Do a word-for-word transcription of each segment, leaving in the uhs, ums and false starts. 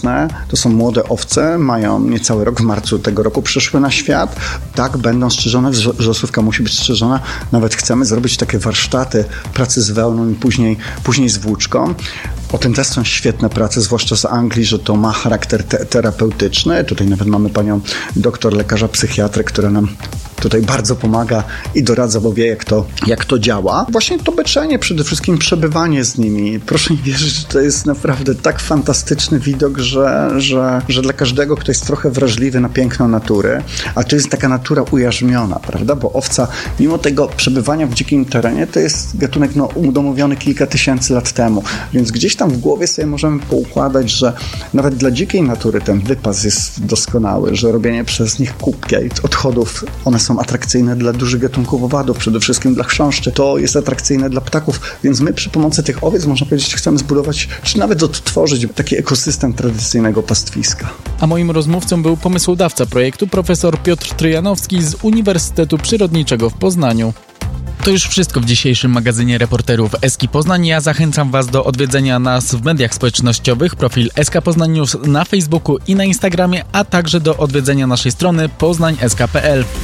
wczesne, to są młode owce, mają niecały rok, w marcu tego roku przyszły na świat. Tak, będą strzyżone, wrzosówka musi być strzyżona. Nawet chcemy zrobić takie warsztaty pracy z wełną i później, później z włóczką. O tym też są świetne prace, zwłaszcza z Anglii, że to ma charakter te- terapeutyczny. Tutaj nawet mamy panią doktor, lekarza, psychiatrę, która nam tutaj bardzo pomaga i doradza, bo wie, jak to, jak to działa. Właśnie to beczenie, przede wszystkim przebywanie z nimi. Proszę mi wierzyć, że to jest naprawdę tak fantastyczny widok, że, że, że dla każdego, kto jest trochę wrażliwy na piękno natury, a to jest taka natura ujarzmiona, prawda? Bo owca, mimo tego przebywania w dzikim terenie, to jest gatunek no, udomowiony kilka tysięcy lat temu. Więc gdzieś tam w głowie sobie możemy poukładać, że nawet dla dzikiej natury ten wypas jest doskonały, że robienie przez nich kubki odchodów, one są atrakcyjne dla dużych gatunków owadów, przede wszystkim dla chrząszczy. To jest atrakcyjne dla ptaków, więc my przy pomocy tych owiec, można powiedzieć, chcemy zbudować, czy nawet odtworzyć taki ekosystem tradycyjnego pastwiska. A moim rozmówcą był pomysłodawca projektu, profesor Piotr Tryjanowski z Uniwersytetu Przyrodniczego w Poznaniu. To już wszystko w dzisiejszym magazynie reporterów S K Poznań. Ja zachęcam Was do odwiedzenia nas w mediach społecznościowych, profil S K Poznań News na Facebooku i na Instagramie, a także do odwiedzenia naszej strony poznań s k kropka p l.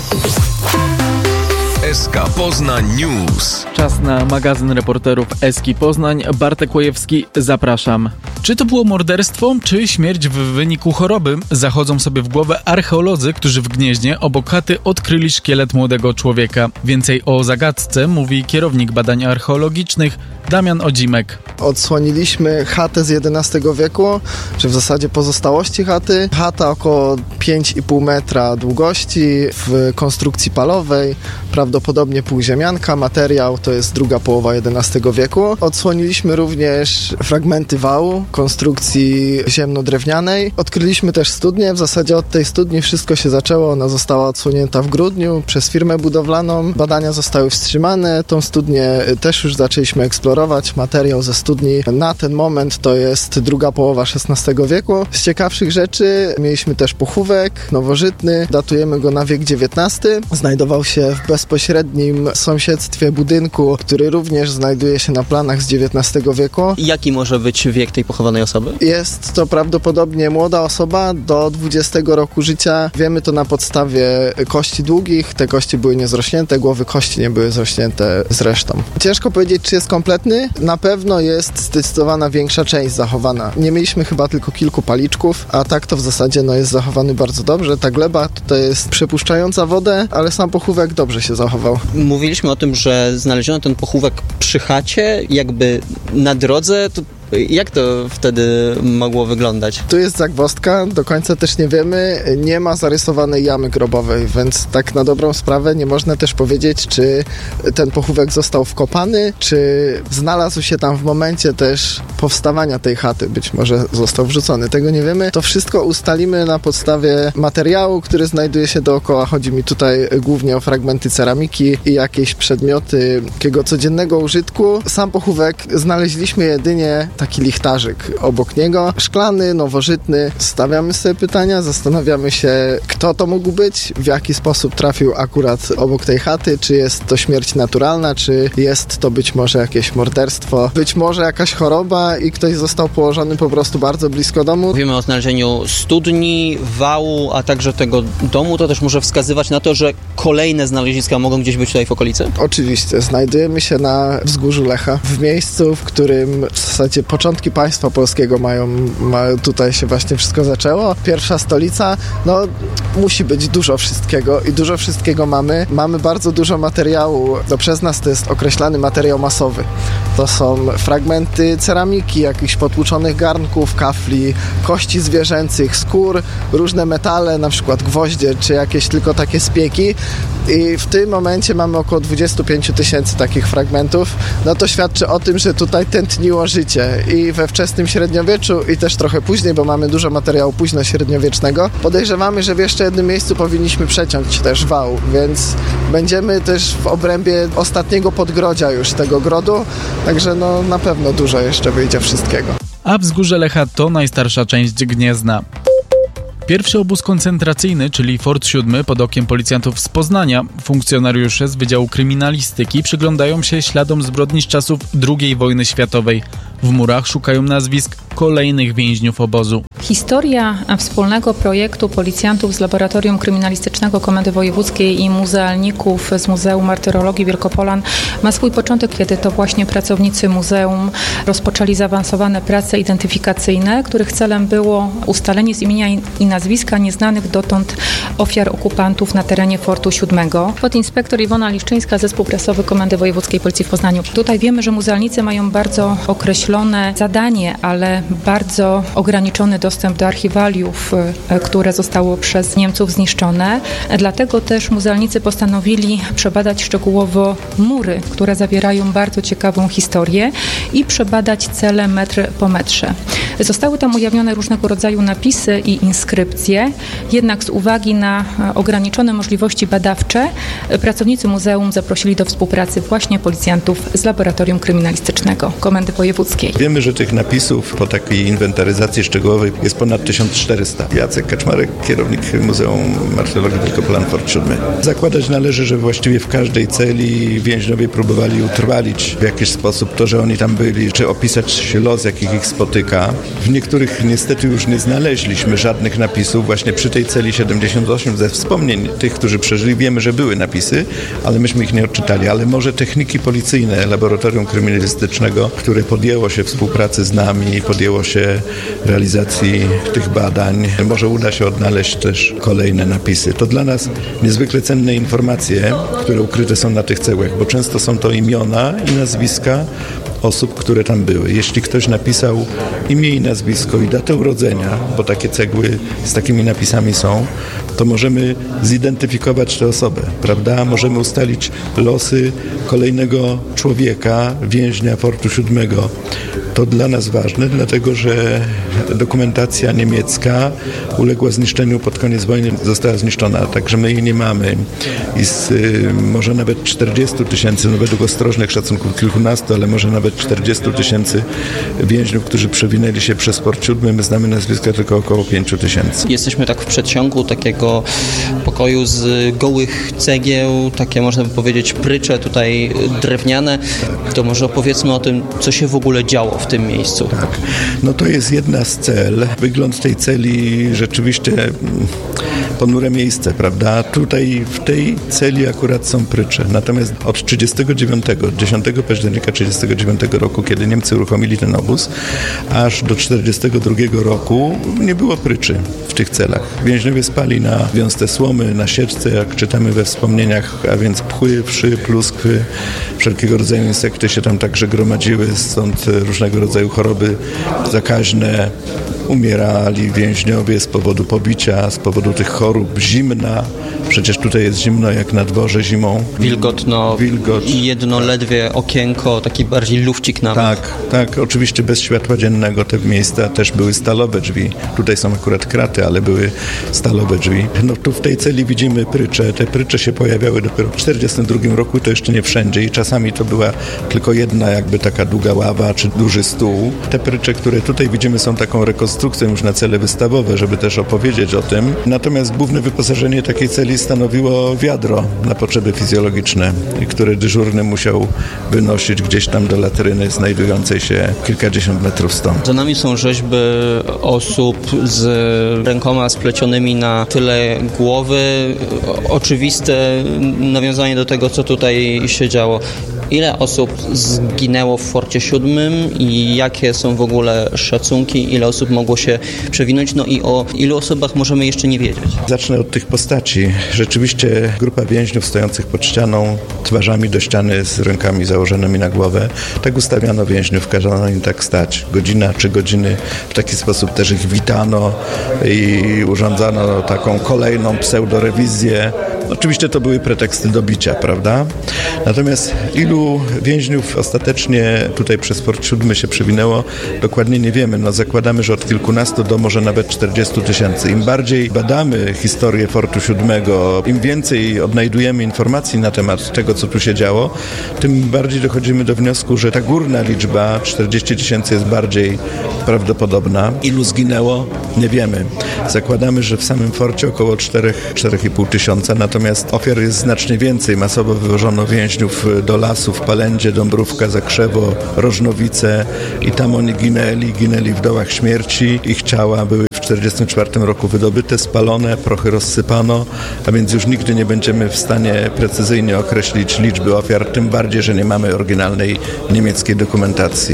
S K Poznań News. Czas na magazyn reporterów S K Poznań. Bartek Łojewski, zapraszam. Czy to było morderstwo, czy śmierć w wyniku choroby? Zachodzą sobie w głowę archeolodzy, którzy w Gnieźnie obok chaty odkryli szkielet młodego człowieka. Więcej o zagadce mówi kierownik badań archeologicznych Damian Odzimek. Odsłoniliśmy chatę z jedenastego wieku, czy w zasadzie pozostałości chaty. Chata około pięć i pół metra długości, w konstrukcji palowej, prawdopodobnie półziemianka. Materiał to jest druga połowa jedenastego wieku. Odsłoniliśmy również fragmenty wału, konstrukcji ziemno-drewnianej. Odkryliśmy też studnię. W zasadzie od tej studni wszystko się zaczęło. Ona została odsłonięta w grudniu przez firmę budowlaną. Badania zostały wstrzymane. Tą studnię też już zaczęliśmy eksplorować. Materiał ze studni na ten moment to jest druga połowa szesnastego wieku. Z ciekawszych rzeczy mieliśmy też pochówek nowożytny. Datujemy go na wiek dziewiętnasty. Znajdował się w bezpośrednim sąsiedztwie budynku, który również znajduje się na planach z dziewiętnastego wieku. Jaki może być wiek tej pochowanej osoby? Jest to prawdopodobnie młoda osoba do dwudziestego roku życia. Wiemy to na podstawie kości długich. Te kości były niezrośnięte, głowy kości nie były zrośnięte z resztą. Ciężko powiedzieć, czy jest kompletny. Na pewno jest zdecydowana większa część zachowana. Nie mieliśmy chyba tylko kilku paliczków, a tak to w zasadzie no, jest zachowany bardzo dobrze. Ta gleba tutaj jest przepuszczająca wodę, ale sam pochówek dobrze się zachował. Mówiliśmy o tym, że znaleziono ten pochówek przy chacie, jakby na drodze. To jak to wtedy mogło wyglądać? Tu jest zagwozdka, do końca też nie wiemy. Nie ma zarysowanej jamy grobowej, więc tak na dobrą sprawę nie można też powiedzieć, czy ten pochówek został wkopany, czy znalazł się tam w momencie też powstawania tej chaty. Być może został wrzucony, tego nie wiemy. To wszystko ustalimy na podstawie materiału, który znajduje się dookoła. Chodzi mi tutaj głównie o fragmenty ceramiki i jakieś przedmioty takiego codziennego użytku. Sam pochówek znaleźliśmy jedynie taki lichtarzyk obok niego, szklany, nowożytny. Stawiamy sobie pytania, zastanawiamy się, kto to mógł być, w jaki sposób trafił akurat obok tej chaty, czy jest to śmierć naturalna, czy jest to być może jakieś morderstwo, być może jakaś choroba i ktoś został położony po prostu bardzo blisko domu. Mówimy o znalezieniu studni, wału, a także tego domu. To też może wskazywać na to, że kolejne znaleziska mogą gdzieś być tutaj w okolicy? Oczywiście. Znajdujemy się na wzgórzu Lecha, w miejscu, w którym w zasadzie początki państwa polskiego mają, ma, tutaj się właśnie wszystko zaczęło. Pierwsza stolica, no musi być dużo wszystkiego i dużo wszystkiego mamy. Mamy bardzo dużo materiału, no przez nas to jest określany materiał masowy. To są fragmenty ceramiki, jakichś potłuczonych garnków, kafli, kości zwierzęcych, skór, różne metale, na przykład gwoździe, czy jakieś tylko takie spieki. I w tym momencie mamy około dwadzieścia pięć tysięcy takich fragmentów. No to świadczy o tym, że tutaj tętniło życie i we wczesnym średniowieczu i też trochę później, bo mamy dużo materiału późno-średniowiecznego. Podejrzewamy, że w jeszcze jednym miejscu powinniśmy przeciąć też wał, więc będziemy też w obrębie ostatniego podgrodzia już tego grodu, także no na pewno dużo jeszcze wyjdzie wszystkiego. A wzgórze Lecha to najstarsza część Gniezna. Pierwszy obóz koncentracyjny, czyli Fort siódmy, pod okiem policjantów z Poznania, funkcjonariusze z Wydziału Kryminalistyki przyglądają się śladom zbrodni z czasów drugiej wojny światowej. W murach szukają nazwisk kolejnych więźniów obozu. Historia wspólnego projektu policjantów z Laboratorium Kryminalistycznego Komendy Wojewódzkiej i muzealników z Muzeum Martyrologii Wielkopolan ma swój początek, kiedy to właśnie pracownicy muzeum rozpoczęli zaawansowane prace identyfikacyjne, których celem było ustalenie z imienia i nazwiska nieznanych dotąd ofiar okupantów na terenie Fortu siódmego. Podinspektor Iwona Liszczyńska, Zespół Prasowy Komendy Wojewódzkiej Policji w Poznaniu. Tutaj wiemy, że muzealnicy mają bardzo określone zadanie, ale bardzo ograniczony dostęp do archiwaliów, które zostało przez Niemców zniszczone. Dlatego też muzealnicy postanowili przebadać szczegółowo mury, które zawierają bardzo ciekawą historię i przebadać cele metr po metrze. Zostały tam ujawnione różnego rodzaju napisy i inskrypcje, jednak z uwagi na ograniczone możliwości badawcze pracownicy muzeum zaprosili do współpracy właśnie policjantów z Laboratorium Kryminalistycznego Komendy Wojewódzkiej. Wiemy, że tych napisów po takiej inwentaryzacji szczegółowej jest ponad tysiąc czterysta. Jacek Kaczmarek, kierownik Muzeum Martyrologii Wielkopolan, Fort siódmy. Zakładać należy, że właściwie w każdej celi więźniowie próbowali utrwalić w jakiś sposób to, że oni tam byli, czy opisać los, jakich ich spotyka. W niektórych niestety już nie znaleźliśmy żadnych napisów. Właśnie przy tej celi siedemdziesiąt osiem ze wspomnień tych, którzy przeżyli, wiemy, że były napisy, ale myśmy ich nie odczytali. Ale może techniki policyjne Laboratorium Kryminalistycznego, które podjęło się współpracy z nami, podjęło się realizacji tych badań, może uda się odnaleźć też kolejne napisy. To dla nas niezwykle cenne informacje, które ukryte są na tych cegłach, bo często są to imiona i nazwiska osób, które tam były. Jeśli ktoś napisał imię i nazwisko i datę urodzenia, bo takie cegły z takimi napisami są, to możemy zidentyfikować tę osobę, prawda? Możemy ustalić losy kolejnego człowieka, więźnia Fortu siódmego. To dla nas ważne, dlatego że dokumentacja niemiecka uległa zniszczeniu pod koniec wojny, została zniszczona, także my jej nie mamy. I z y, może nawet czterdziestu tysięcy, no według ostrożnych szacunków kilkunastu, ale może nawet czterdziestu tysięcy więźniów, którzy przewinęli się przez Fort siódmy, my znamy nazwiska tylko około pięciu tysięcy. Jesteśmy tak w przedsionku takiego pokoju z gołych cegieł, takie można by powiedzieć prycze tutaj drewniane. To może opowiedzmy o tym, co się w ogóle działo w tym miejscu. Tak, no to jest jedna z cel. Wygląd tej celi rzeczywiście ponure miejsce, prawda? Tutaj w tej celi akurat są prycze. Natomiast od trzydziestego dziewiątego, dziesiątego października trzydziestego dziewiątego roku, kiedy Niemcy uruchomili ten obóz, aż do czterdziestego drugiego roku nie było pryczy w tych celach. Więźniowie spali na wiązce słomy, na sieczce, jak czytamy we wspomnieniach, a więc pchły, wszy, pluskwy, wszelkiego rodzaju insekty się tam także gromadziły, stąd różnego rodzaju choroby zakaźne. Umierali więźniowie z powodu pobicia, z powodu tych chorób, zimna. Przecież tutaj jest zimno jak na dworze zimą. Wilgotno, Wilgoć. I jedno ledwie okienko, taki bardziej lufcik nawet. Tak, tak, oczywiście bez światła dziennego te miejsca też były stalowe drzwi. Tutaj są akurat kraty, ale były stalowe drzwi. No tu w tej celi widzimy prycze. Te prycze się pojawiały dopiero w czterdziestym drugim roku, to jeszcze nie wszędzie i czasami to była tylko jedna jakby taka długa ława czy duży stół. Te prycze, które tutaj widzimy, są taką rekonstrukcją już na cele wystawowe, żeby też opowiedzieć o tym. Natomiast główne wyposażenie takiej celi stanowiło wiadro na potrzeby fizjologiczne, które dyżurny musiał wynosić gdzieś tam do latryny znajdującej się kilkadziesiąt metrów stąd. Za nami są rzeźby osób z rękoma splecionymi na tyle głowy. Oczywiste nawiązanie do tego, co tutaj się działo. Ile osób zginęło w Forcie siódmym i jakie są w ogóle szacunki, ile osób mogło się przewinąć, no i o ilu osobach możemy jeszcze nie wiedzieć? Zacznę od tych postaci. Rzeczywiście grupa więźniów stojących pod ścianą, twarzami do ściany z rękami założonymi na głowę. Tak ustawiano więźniów, kazano im tak stać. Godzina, trzy godziny. W taki sposób też ich witano i urządzano taką kolejną pseudorewizję. Oczywiście to były preteksty do bicia, prawda? Natomiast ilu więźniów ostatecznie tutaj przez Fort siódmy się przewinęło, dokładnie nie wiemy. No zakładamy, że od kilkunastu do może nawet czterdziestu tysięcy. Im bardziej badamy historię Fortu siódmego, im więcej odnajdujemy informacji na temat tego, co tu się działo, tym bardziej dochodzimy do wniosku, że ta górna liczba czterdzieści tysięcy jest bardziej prawdopodobna. Ilu zginęło? nie wiemy. Zakładamy, że w samym forcie około cztery do czterech i pół tysiąca, natomiast ofiar jest znacznie więcej. Masowo wywożono więźniów do lasów, Palędzie, Dąbrówka, Zakrzewo, Rożnowice i tam oni ginęli, ginęli w dołach śmierci. Ich ciała były w tysiąc dziewięćset czterdziestym czwartym roku wydobyte, spalone, prochy rozsypano, a więc już nigdy nie będziemy w stanie precyzyjnie określić liczby ofiar, tym bardziej, że nie mamy oryginalnej niemieckiej dokumentacji.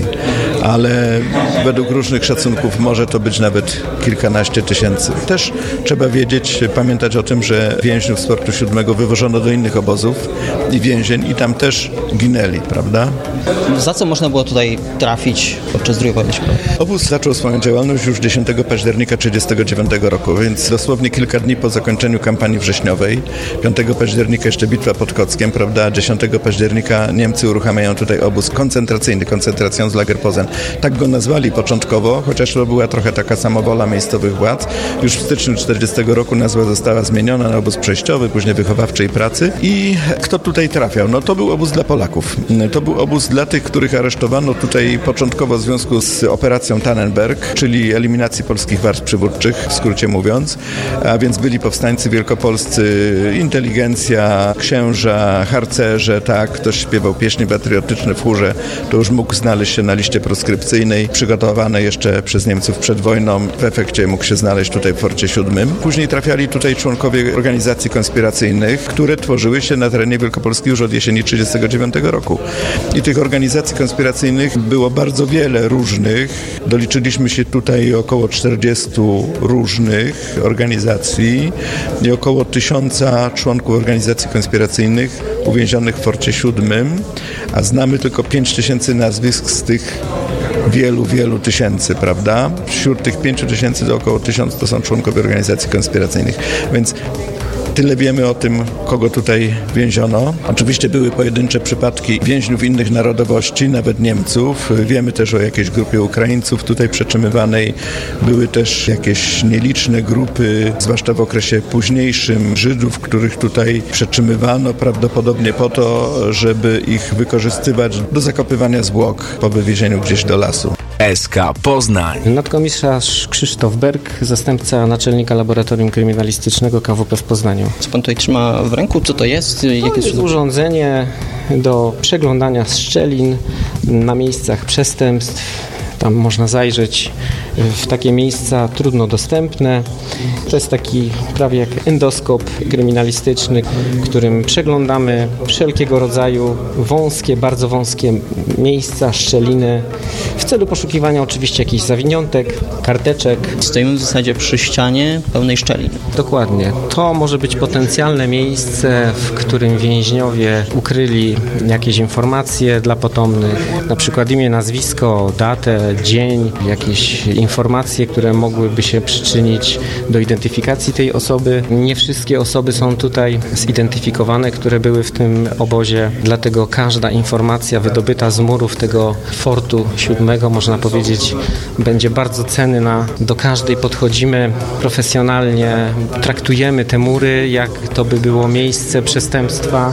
Ale według różnych szacunków może to być nawet kilkanaście tysięcy. Też trzeba wiedzieć, pamiętać o tym, że więźniów z Fortu siódmego wywożono do innych obozów i więzień i tam też ginęli, prawda? Za co można było tutaj trafić podczas drugiej wojny światowej? Obóz zaczął swoją działalność już dziesiątego października tysiąc dziewięćset trzydziestego dziewiątego roku, więc dosłownie kilka dni po zakończeniu kampanii wrześniowej. piątego października jeszcze bitwa pod Kockiem, prawda? dziesiątego października Niemcy uruchamiają tutaj obóz koncentracyjny, Konzentrationslager Posen. Tak go nazwali początkowo, chociaż to była trochę taka samowola miejscowych władz. Już w styczniu czterdziestego roku nazwa została zmieniona na obóz przejściowy, później wychowawczej pracy. I kto tutaj trafiał? No to był obóz dla Polaków. To był obóz dla tych, których aresztowano tutaj początkowo w związku z operacją Tannenberg, czyli eliminacji polskich warstw przywódczych, w skrócie mówiąc. A więc byli powstańcy wielkopolscy, inteligencja, księża, harcerze, tak, ktoś śpiewał pieśni patriotyczne w chórze, to już mógł znaleźć się na liście proskrypcyjnej, przygotowane jeszcze przez Niemców przed wojną. W efekcie mógł się znaleźć tutaj w Forcie siódmym. Później trafiali tutaj członkowie organizacji konspiracyjnych, które tworzyły się na terenie Wielkopolski już od jesieni tysiąc dziewięćset trzydziestego dziewiątego roku. I tych organizacji konspiracyjnych było bardzo wiele różnych. Doliczyliśmy się tutaj około czterdziestu różnych organizacji i około tysiąca członków organizacji konspiracyjnych uwięzionych w Forcie siódmym, a znamy tylko pięć tysięcy nazwisk z tych wielu, wielu tysięcy, prawda? Wśród tych pięciu tysięcy do około tysiąc to są członkowie organizacji konspiracyjnych. Więc tyle wiemy o tym, kogo tutaj więziono. Oczywiście były pojedyncze przypadki więźniów innych narodowości, nawet Niemców. Wiemy też o jakiejś grupie Ukraińców tutaj przetrzymywanej. Były też jakieś nieliczne grupy, zwłaszcza w okresie późniejszym, Żydów, których tutaj przetrzymywano prawdopodobnie po to, żeby ich wykorzystywać do zakopywania zwłok po wywiezieniu gdzieś do lasu. S K Poznań. Nadkomisarz Krzysztof Berg, zastępca naczelnika Laboratorium Kryminalistycznego K W P w Poznaniu. Co pan tutaj trzyma w ręku? Co to jest? To Jakie jest urządzenie do przeglądania szczelin na miejscach przestępstw. Tam można zajrzeć w takie miejsca trudno dostępne. To jest taki prawie jak endoskop kryminalistyczny, którym przeglądamy wszelkiego rodzaju wąskie, bardzo wąskie miejsca, szczeliny w celu poszukiwania oczywiście jakichś zawiniątek, karteczek. Stoimy w zasadzie przy ścianie pełnej szczelin. Dokładnie. To może być potencjalne miejsce, w którym więźniowie ukryli jakieś informacje dla potomnych, na przykład imię, nazwisko, datę, dzień, jakieś informacje, które mogłyby się przyczynić do identyfikacji tej osoby. Nie wszystkie osoby są tutaj zidentyfikowane, które były w tym obozie, dlatego każda informacja wydobyta z murów tego Fortu siódmego, można powiedzieć, będzie bardzo cenna. Do każdej podchodzimy profesjonalnie, traktujemy te mury, jak to by było miejsce przestępstwa.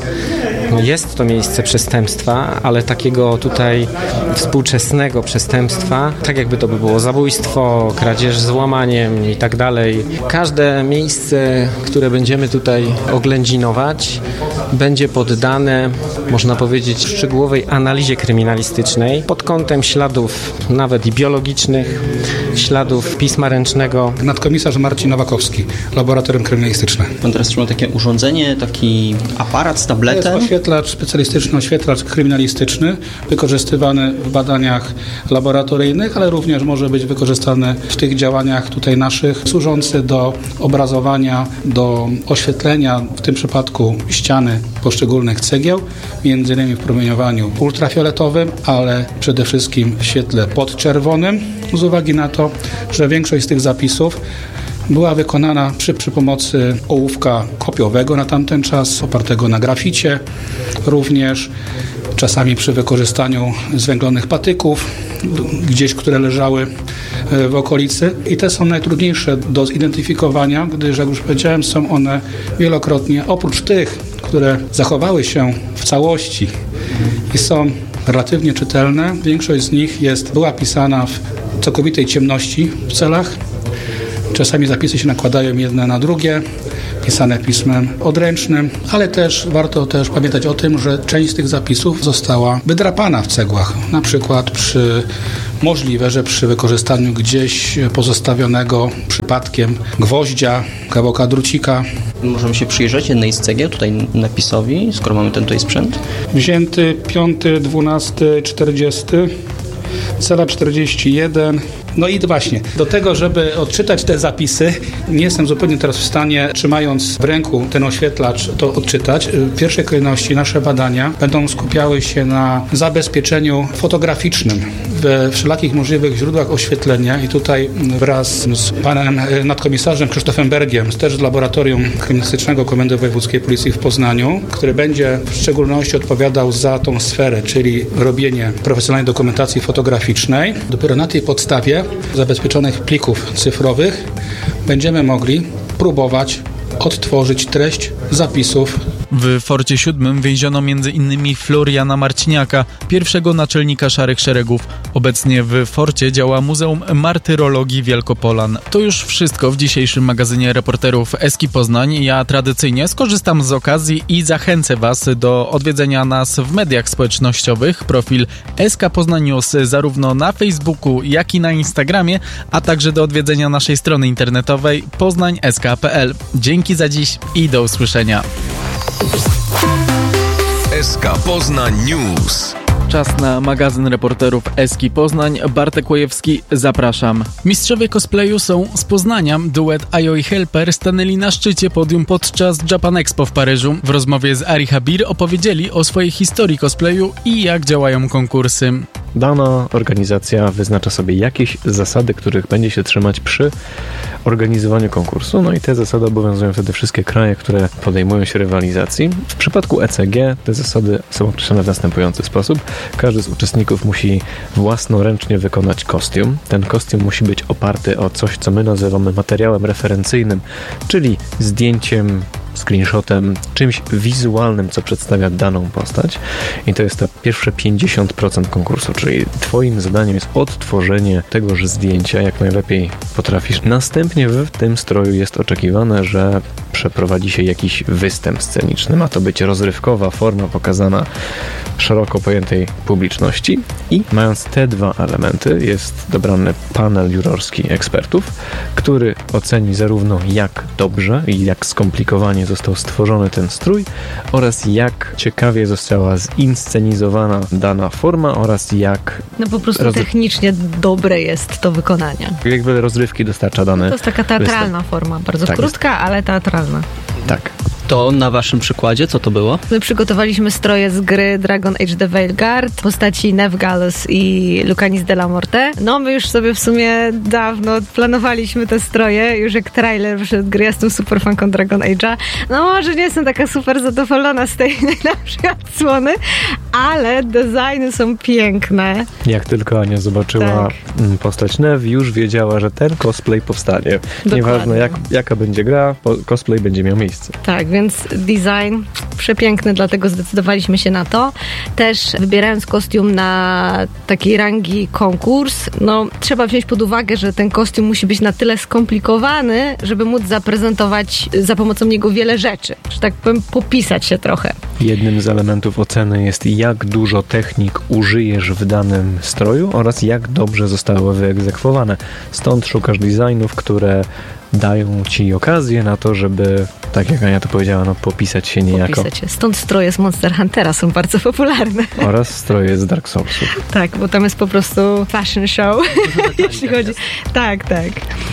Jest to miejsce przestępstwa, ale takiego tutaj współczesnego przestępstwa, tak jakby to by było zabójstwo, kradzież z włamaniem i tak dalej. Każde miejsce, które będziemy tutaj oględzinować, będzie poddane, można powiedzieć, szczegółowej analizie kryminalistycznej pod kątem śladów nawet i biologicznych, śladów pisma ręcznego. Nadkomisarz Marcin Nowakowski, Laboratorium Kryminalistyczne. Pan teraz trzyma takie urządzenie, taki aparat z tabletem. Jest oświetlacz, specjalistyczny oświetlacz kryminalistyczny, wykorzystywany w badaniach laboratoryjnych, ale również może być wykorzystany w tych działaniach tutaj naszych, służący do obrazowania, do oświetlenia, w tym przypadku ściany poszczególnych cegieł, między innymi w promieniowaniu ultrafioletowym, ale przede wszystkim w świetle podczerwonym, z uwagi na to, że większość z tych zapisów była wykonana przy, przy pomocy ołówka kopiowego na tamten czas, opartego na graficie, również czasami przy wykorzystaniu zwęglonych patyków, gdzieś, które leżały w okolicy. I te są najtrudniejsze do zidentyfikowania, gdyż, jak już powiedziałem, są one wielokrotnie, oprócz tych, które zachowały się w całości i są relatywnie czytelne, większość z nich jest, była pisana w całkowitej ciemności w celach Czasami zapisy się nakładają jedne na drugie, pisane pismem odręcznym, ale też warto też pamiętać o tym, że część z tych zapisów została wydrapana w cegłach. Na przykład przy możliwe, że przy wykorzystaniu gdzieś pozostawionego przypadkiem gwoździa, kawałka drucika. Możemy się przyjrzeć jednej z cegieł, tutaj napisowi, skoro mamy ten tutaj sprzęt. Wzięty piąty, dwunasty, czterdziesty, cela czterdzieści jeden. No i właśnie, do tego, żeby odczytać te zapisy, nie jestem zupełnie teraz w stanie, trzymając w ręku ten oświetlacz, to odczytać. W pierwszej kolejności nasze badania będą skupiały się na zabezpieczeniu fotograficznym we wszelakich możliwych źródłach oświetlenia i tutaj wraz z panem nadkomisarzem Krzysztofem Bergiem, też z Laboratorium Kryminalistycznego Komendy Wojewódzkiej Policji w Poznaniu, który będzie w szczególności odpowiadał za tą sferę, czyli robienie profesjonalnej dokumentacji fotograficznej. Dopiero na tej podstawie zabezpieczonych plików cyfrowych będziemy mogli próbować odtworzyć treść zapisów. W Forcie siódmym więziono między innymi Floriana Marciniaka, pierwszego naczelnika Szarych Szeregów. Obecnie w Forcie działa Muzeum Martyrologii Wielkopolan. To już wszystko w dzisiejszym magazynie reporterów Eski Poznań. Ja tradycyjnie skorzystam z okazji i zachęcę Was do odwiedzenia nas w mediach społecznościowych. Profil S K Poznań News zarówno na Facebooku, jak i na Instagramie, a także do odwiedzenia naszej strony internetowej poznań kropka s k kropka p l. Dzięki za dziś i do usłyszenia. S K Poznań News. Czas na magazyn reporterów Eski Poznań. Bartek Łojewski, zapraszam. Mistrzowie cosplayu są z Poznania. Duet Ajo i Helper stanęli na szczycie podium podczas Japan Expo w Paryżu. W rozmowie z Ari Habir opowiedzieli o swojej historii cosplayu i jak działają konkursy. Dana organizacja wyznacza sobie jakieś zasady, których będzie się trzymać przy organizowaniu konkursu. No i te zasady obowiązują wtedy wszystkie kraje, które podejmują się rywalizacji. W przypadku E C G te zasady są określone w następujący sposób. Każdy z uczestników musi własnoręcznie wykonać kostium. Ten kostium musi być oparty o coś, co my nazywamy materiałem referencyjnym, czyli zdjęciem, screenshotem, czymś wizualnym, co przedstawia daną postać. I to jest to pierwsze pięćdziesiąt procent konkursu, czyli twoim zadaniem jest odtworzenie tegoż zdjęcia, jak najlepiej potrafisz. Następnie w tym stroju jest oczekiwane, że przeprowadzi się jakiś występ sceniczny. Ma to być rozrywkowa forma pokazana szeroko pojętej publiczności i mając te dwa elementy jest dobrany panel jurorski ekspertów, który oceni zarówno jak dobrze i jak skomplikowanie został stworzony ten strój oraz jak ciekawie została zinscenizowana dana forma oraz jak... No po prostu rozry... technicznie dobre jest to wykonanie. Jak wiele rozrywki dostarcza dane. To jest taka teatralna występ. Forma, bardzo tak krótka, jest. Ale teatralna. Tak. To na waszym przykładzie, co to było? My przygotowaliśmy stroje z gry Dragon Age The Veilguard w postaci Nevgalus i Lucanis de la Morte. No my już sobie w sumie dawno planowaliśmy te stroje, już jak trailer wyszedł gry, ja jestem super fanką Dragon Age'a. No może nie jestem taka super zadowolona z tej najnowszej odsłony, ale designy są piękne. Jak tylko Ania zobaczyła tak. postać Nev, już wiedziała, że ten cosplay powstanie. Dokładnie. Nieważne jak, jaka będzie gra, cosplay będzie miał miejsce. Tak, więc design przepiękny, dlatego zdecydowaliśmy się na to. Też wybierając kostium na takiej rangi konkurs, no trzeba wziąć pod uwagę, że ten kostium musi być na tyle skomplikowany, żeby móc zaprezentować za pomocą niego wiele rzeczy. Że tak powiem, popisać się trochę. Jednym z elementów oceny jest jak dużo technik użyjesz w danym stroju oraz jak dobrze zostały wyegzekwowane. Stąd szukasz designów, które dają ci okazję na to, żeby, tak jak Ania to powiedziała, no popisać się niejako. Popisać się. Stąd stroje z Monster Huntera są bardzo popularne. Oraz stroje z Dark Soulsów. Tak, bo tam jest po prostu fashion show. jeśli chodzi... Tak, tak.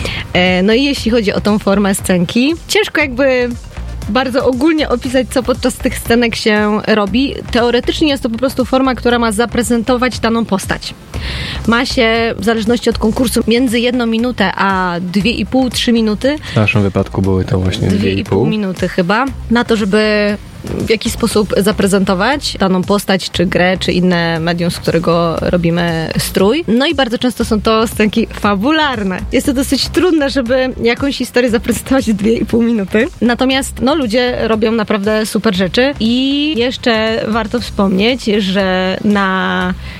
E, no i jeśli chodzi o tą formę scenki, ciężko jakby bardzo ogólnie opisać, co podczas tych scenek się robi. Teoretycznie jest to po prostu forma, która ma zaprezentować daną postać. Ma się, w zależności od konkursu, między jedną minutę a dwie i pół, trzy minuty. W naszym wypadku były to właśnie dwie i pół minuty chyba, na to, żeby w jakiś sposób zaprezentować daną postać, czy grę, czy inne medium, z którego robimy strój. No i bardzo często są to scenki fabularne. Jest to dosyć trudne, żeby jakąś historię zaprezentować w dwie i pół minuty. Natomiast no, ludzie robią naprawdę super rzeczy i jeszcze warto wspomnieć, że na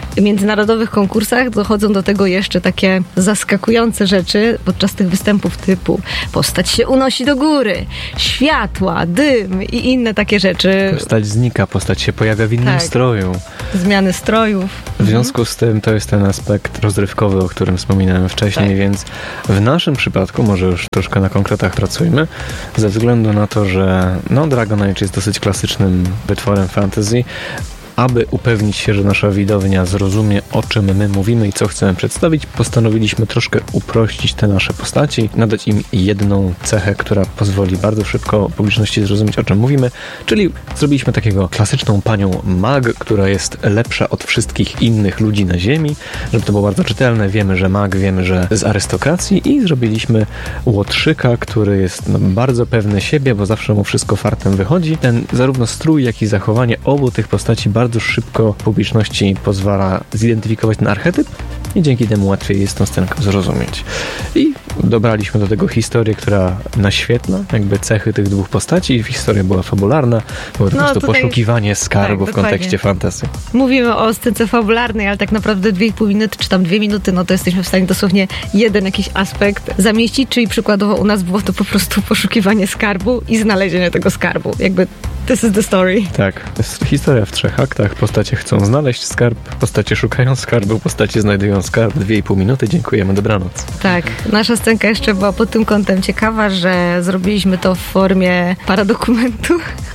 międzynarodowych konkursach dochodzą do tego jeszcze takie zaskakujące rzeczy podczas tych występów typu postać się unosi do góry, światła, dym i inne takie rzeczy. Postać znika, postać się pojawia w innym tak. stroju. Zmiany strojów. W związku z tym to jest ten aspekt rozrywkowy, o którym wspominałem wcześniej, tak. Więc w naszym przypadku, może już troszkę na konkretach pracujmy, ze względu na to, że no, Dragon Age jest dosyć klasycznym wytworem fantasy, aby upewnić się, że nasza widownia zrozumie, o czym my mówimy i co chcemy przedstawić, postanowiliśmy troszkę uprościć te nasze postaci, nadać im jedną cechę, która pozwoli bardzo szybko publiczności zrozumieć, o czym mówimy, czyli zrobiliśmy takiego klasyczną panią mag, która jest lepsza od wszystkich innych ludzi na ziemi, żeby to było bardzo czytelne. Wiemy, że mag, wiemy, że z arystokracji i zrobiliśmy łotrzyka, który jest no, bardzo pewny siebie, bo zawsze mu wszystko fartem wychodzi. Ten zarówno strój, jak i zachowanie obu tych postaci bardzo bardzo szybko publiczności pozwala zidentyfikować ten archetyp i dzięki temu łatwiej jest tą scenkę zrozumieć. I dobraliśmy do tego historię, która naświetla jakby cechy tych dwóch postaci. Historia była fabularna, było to no, po prostu tutaj... poszukiwanie skarbu tak, w kontekście fantasy. Mówimy o scence fabularnej, ale tak naprawdę dwie i pół minuty, czy tam dwie minuty, no to jesteśmy w stanie dosłownie jeden jakiś aspekt zamieścić, czyli przykładowo u nas było to po prostu poszukiwanie skarbu i znalezienie tego skarbu. Jakby this is the story. Tak, jest historia w trzech aktach. Postacie chcą znaleźć skarb, postacie szukają skarbu, postacie znajdują skarb. Dwie i pół minuty, dziękujemy, dobranoc. Tak, nasza scenka jeszcze była pod tym kątem ciekawa, że zrobiliśmy to w formie paradokumentu.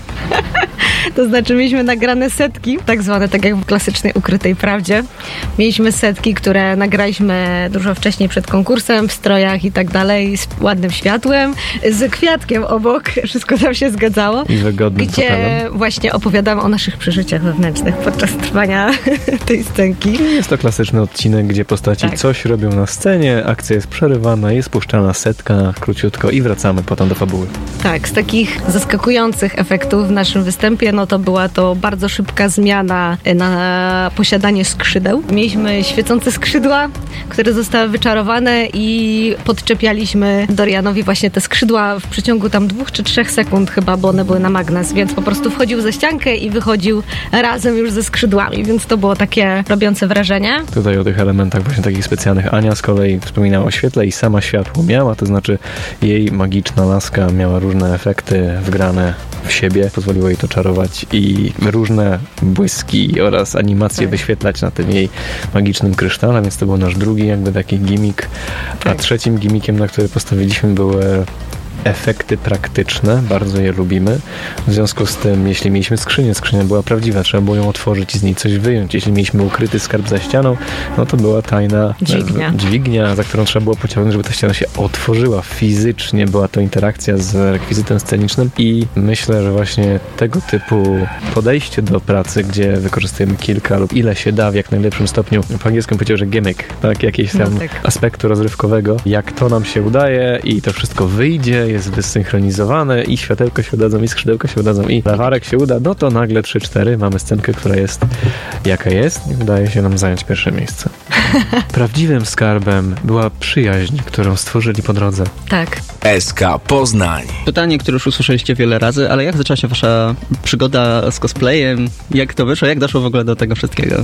To znaczy mieliśmy nagrane setki, tak zwane, tak jak w klasycznej Ukrytej Prawdzie. Mieliśmy setki, które nagraliśmy dużo wcześniej przed konkursem, w strojach i tak dalej, z ładnym światłem, z kwiatkiem obok, wszystko tam się zgadzało. I wygodnym gdzie fotelem. Właśnie opowiadamy o naszych przeżyciach wewnętrznych podczas trwania tej scenki. Jest to klasyczny odcinek, gdzie postaci tak. coś robią na scenie, akcja jest przerywana, jest puszczana setka, króciutko i wracamy potem do fabuły. Tak, z takich zaskakujących efektów w naszym występie, no to była to bardzo szybka zmiana na posiadanie skrzydeł. Mieliśmy świecące skrzydła, które zostały wyczarowane i podczepialiśmy Dorianowi właśnie te skrzydła w przeciągu tam dwóch czy trzech sekund chyba, bo one były na magnes, więc po prostu wchodził za ściankę i wychodził razem już ze skrzydłami, więc to było takie robiące wrażenie. Tutaj o tych elementach właśnie takich specjalnych Ania z kolei wspominała o świetle i sama światło miała, to znaczy jej magiczna laska miała różne efekty wgrane w siebie, pozwoliło jej to czarować i różne błyski oraz animacje tak. wyświetlać na tym jej magicznym krysztale, więc to był nasz drugi jakby taki gimmick, tak. a trzecim gimmickiem, na który postawiliśmy, były efekty praktyczne, bardzo je lubimy. W związku z tym, jeśli mieliśmy skrzynię, skrzynia była prawdziwa, trzeba było ją otworzyć i z niej coś wyjąć. Jeśli mieliśmy ukryty skarb za ścianą, no to była tajna dźwignia, dźwignia za którą trzeba było pociągnąć, żeby ta ściana się otworzyła fizycznie. Była to interakcja z rekwizytem scenicznym i myślę, że właśnie tego typu podejście do pracy, gdzie wykorzystujemy kilka lub ile się da w jak najlepszym stopniu, po angielsku powiedział, że gimmick, tak, jakiegoś tam no tak. aspektu rozrywkowego, jak to nam się udaje i to wszystko wyjdzie, jest wysynchronizowane i światełko się udadzą, i skrzydełko się udadzą, i lawarek się uda, no to nagle trzy cztery mamy scenkę, która jest jaka jest i wydaje się nam zająć pierwsze miejsce. Prawdziwym skarbem była przyjaźń, którą stworzyli po drodze. Tak. S K Poznań. Pytanie, które już usłyszeliście wiele razy, ale jak zaczęła się wasza przygoda z cosplayem? Jak to wyszło? Jak doszło w ogóle do tego wszystkiego?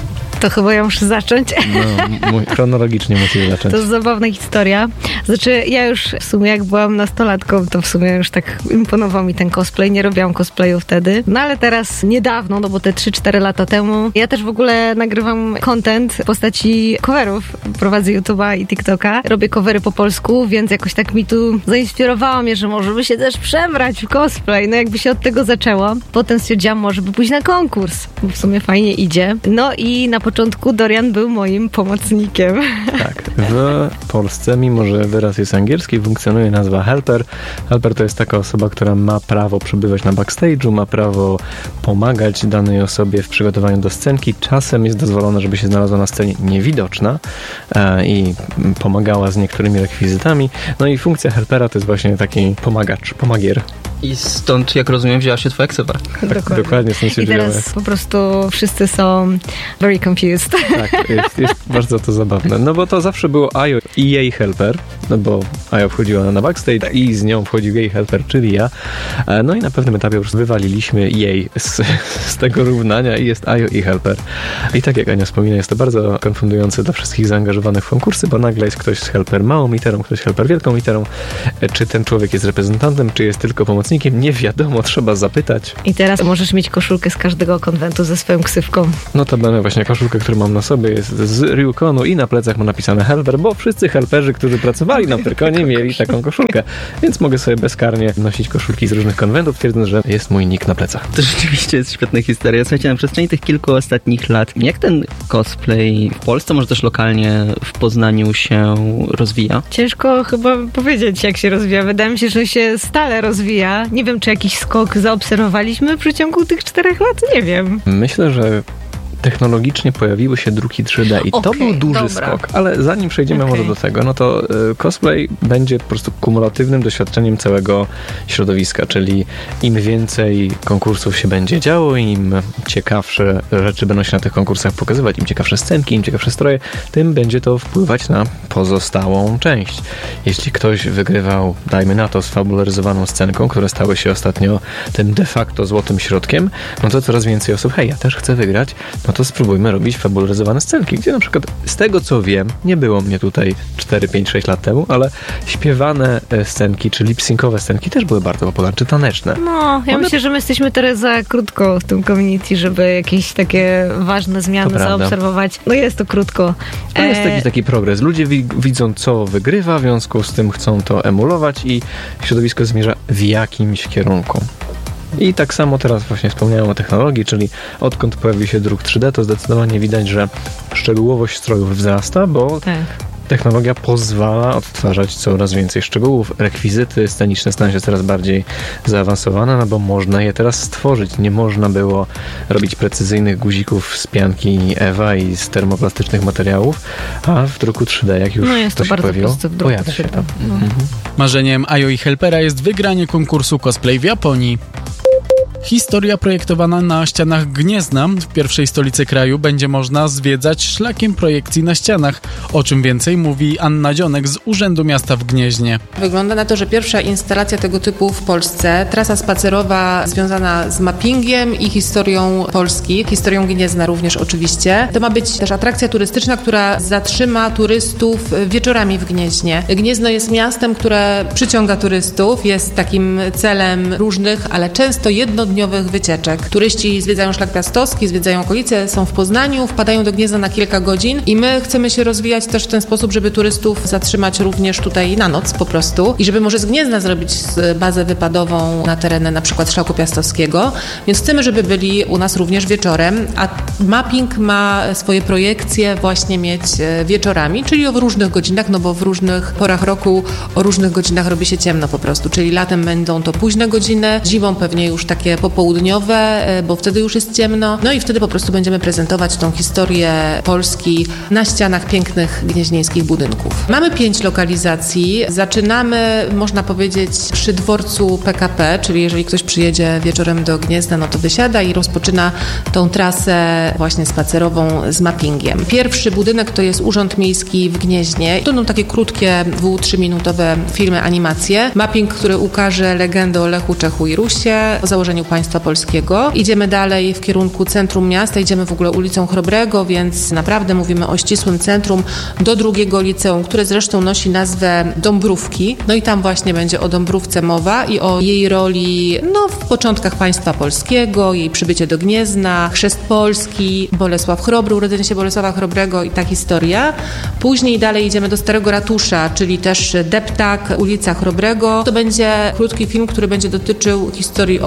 To chyba ja muszę zacząć. No, mój, chronologicznie musisz zacząć. To jest zabawna historia. Znaczy, ja już w sumie jak byłam nastolatką, to w sumie już tak imponował mi ten cosplay. Nie robiłam cosplayu wtedy. No ale teraz niedawno, no bo te trzy cztery lata temu, ja też w ogóle nagrywam content w postaci coverów. Prowadzę YouTube'a i TikToka. Robię covery po polsku, więc jakoś tak mi tu zainspirowało mnie, że może by się też przebrać w cosplay. No jakby się od tego zaczęło. Potem stwierdziłam, może by pójść na konkurs, bo w sumie fajnie idzie. No i na początku Dorian był moim pomocnikiem. Tak. W Polsce, mimo że wyraz jest angielski, funkcjonuje nazwa helper. Helper to jest taka osoba, która ma prawo przebywać na backstage'u, ma prawo pomagać danej osobie w przygotowaniu do scenki. Czasem jest dozwolone, żeby się znalazła na scenie niewidoczna e, i pomagała z niektórymi rekwizytami. No i funkcja helpera to jest właśnie taki pomagacz, pomagier. I stąd, jak rozumiem, wzięła się twoja ksywa. Dokładnie. Dokładnie stąd się I teraz wzięła. po prostu wszyscy są very confused. Tak, jest, jest bardzo to zabawne. No bo to zawsze było Ajo i jej helper, no bo Ajo wchodziła na backstage tak. i z nią wchodził jej helper, czyli ja. No i na pewnym etapie po prostu wywaliliśmy jej z, z tego równania i jest Ajo i helper. I tak jak Ania wspomina, jest to bardzo konfundujące dla wszystkich zaangażowanych w konkursy, bo nagle jest ktoś z helper małą literą, ktoś helper wielką literą. Czy ten człowiek jest reprezentantem, czy jest tylko pomocnikiem? Nie wiadomo, trzeba zapytać. I teraz możesz mieć koszulkę z każdego konwentu ze swoją ksywką. Notabene właśnie koszulkę, którą mam na sobie, jest z Ryukonu i na plecach ma napisane helper, bo wszyscy helperzy, którzy pracowali na Pyrkonie, mieli taką koszulkę. Więc mogę sobie bezkarnie nosić koszulki z różnych konwentów, twierdząc, że jest mój nick na plecach. To rzeczywiście jest świetna historia. Słuchajcie, na przestrzeni tych kilku ostatnich lat, jak ten cosplay w Polsce, może też lokalnie w Poznaniu się rozwija? Ciężko chyba powiedzieć, jak się rozwija. Wydaje mi się, że się stale rozwija. Nie wiem, czy jakiś skok zaobserwowaliśmy w przeciągu tych czterech lat? Nie wiem. Myślę, że technologicznie pojawiły się druki trzy D i okay, to był duży dobra. skok, ale zanim przejdziemy okay. może do tego, no to y, cosplay będzie po prostu kumulatywnym doświadczeniem całego środowiska, czyli im więcej konkursów się będzie działo, im ciekawsze rzeczy będą się na tych konkursach pokazywać, im ciekawsze scenki, im ciekawsze stroje, tym będzie to wpływać na pozostałą część. Jeśli ktoś wygrywał, dajmy na to, sfabularyzowaną scenką, które stały się ostatnio tym de facto złotym środkiem, no to coraz więcej osób, hej, ja też chcę wygrać, no to spróbujmy robić fabularyzowane scenki, gdzie na przykład z tego co wiem, nie było mnie tutaj cztery, pięć, sześć lat temu, ale śpiewane scenki, czy lip-syncowe scenki też były bardzo popularne, czy taneczne. No, ja One... myślę, że my jesteśmy teraz za krótko w tym community, żeby jakieś takie ważne zmiany zaobserwować. No jest to krótko. To jest taki, taki progres. Ludzie wi- widzą, co wygrywa, w związku z tym chcą to emulować i środowisko zmierza w jakimś kierunku. I tak samo teraz właśnie wspomniałem o technologii, czyli odkąd pojawił się druk trzy D, to zdecydowanie widać, że szczegółowość strojów wzrasta, bo tak. technologia pozwala odtwarzać coraz więcej szczegółów. Rekwizyty sceniczne stają się coraz bardziej zaawansowane, no bo można je teraz stworzyć. Nie można było robić precyzyjnych guzików z pianki Ewa i z termoplastycznych materiałów, a w druku trzy D, jak już no jest to, to się pojawiło, pojawia się tam. No. Mhm. Marzeniem Ajo i Helpera jest wygranie konkursu cosplay w Japonii. Historia projektowana na ścianach Gniezna. W pierwszej stolicy kraju będzie można zwiedzać szlakiem projekcji na ścianach. O czym więcej mówi Anna Dzionek z Urzędu Miasta w Gnieźnie. Wygląda na to, że pierwsza instalacja tego typu w Polsce, trasa spacerowa związana z mappingiem i historią Polski, historią Gniezna również oczywiście. To ma być też atrakcja turystyczna, która zatrzyma turystów wieczorami w Gnieźnie. Gniezno jest miastem, które przyciąga turystów, jest takim celem różnych, ale często jedno dniowych wycieczek. Turyści zwiedzają Szlak Piastowski, zwiedzają okolice, są w Poznaniu, wpadają do Gniezna na kilka godzin i my chcemy się rozwijać też w ten sposób, żeby turystów zatrzymać również tutaj na noc po prostu i żeby może z Gniezna zrobić bazę wypadową na tereny na przykład Szlaku Piastowskiego, więc chcemy, żeby byli u nas również wieczorem, a mapping ma swoje projekcje właśnie mieć wieczorami, czyli o różnych godzinach, no bo w różnych porach roku o różnych godzinach robi się ciemno po prostu, czyli latem będą to późne godziny, zimą pewnie już takie popołudniowe, bo wtedy już jest ciemno. No i wtedy po prostu będziemy prezentować tą historię Polski na ścianach pięknych gnieźnieńskich budynków. Mamy pięć lokalizacji. Zaczynamy, można powiedzieć, przy dworcu P K P, czyli jeżeli ktoś przyjedzie wieczorem do Gniezna, no to wysiada i rozpoczyna tą trasę właśnie spacerową z mappingiem. Pierwszy budynek to jest Urząd Miejski w Gnieźnie. To będą takie krótkie, dwu-, trzyminutowe filmy, animacje. Mapping, który ukaże legendę o Lechu, Czechu i Rusie, o założeniu państwa polskiego. Idziemy dalej w kierunku centrum miasta, idziemy w ogóle ulicą Chrobrego, więc naprawdę mówimy o ścisłym centrum do drugiego liceum, które zresztą nosi nazwę Dąbrówki. No i tam właśnie będzie o Dąbrówce mowa i o jej roli no, w początkach państwa polskiego, jej przybycie do Gniezna, chrzest Polski, Bolesław Chrobry, urodzenie się Bolesława Chrobrego i ta historia. Później dalej idziemy do Starego Ratusza, czyli też Deptak, ulica Chrobrego. To będzie krótki film, który będzie dotyczył historii od Dąbrówki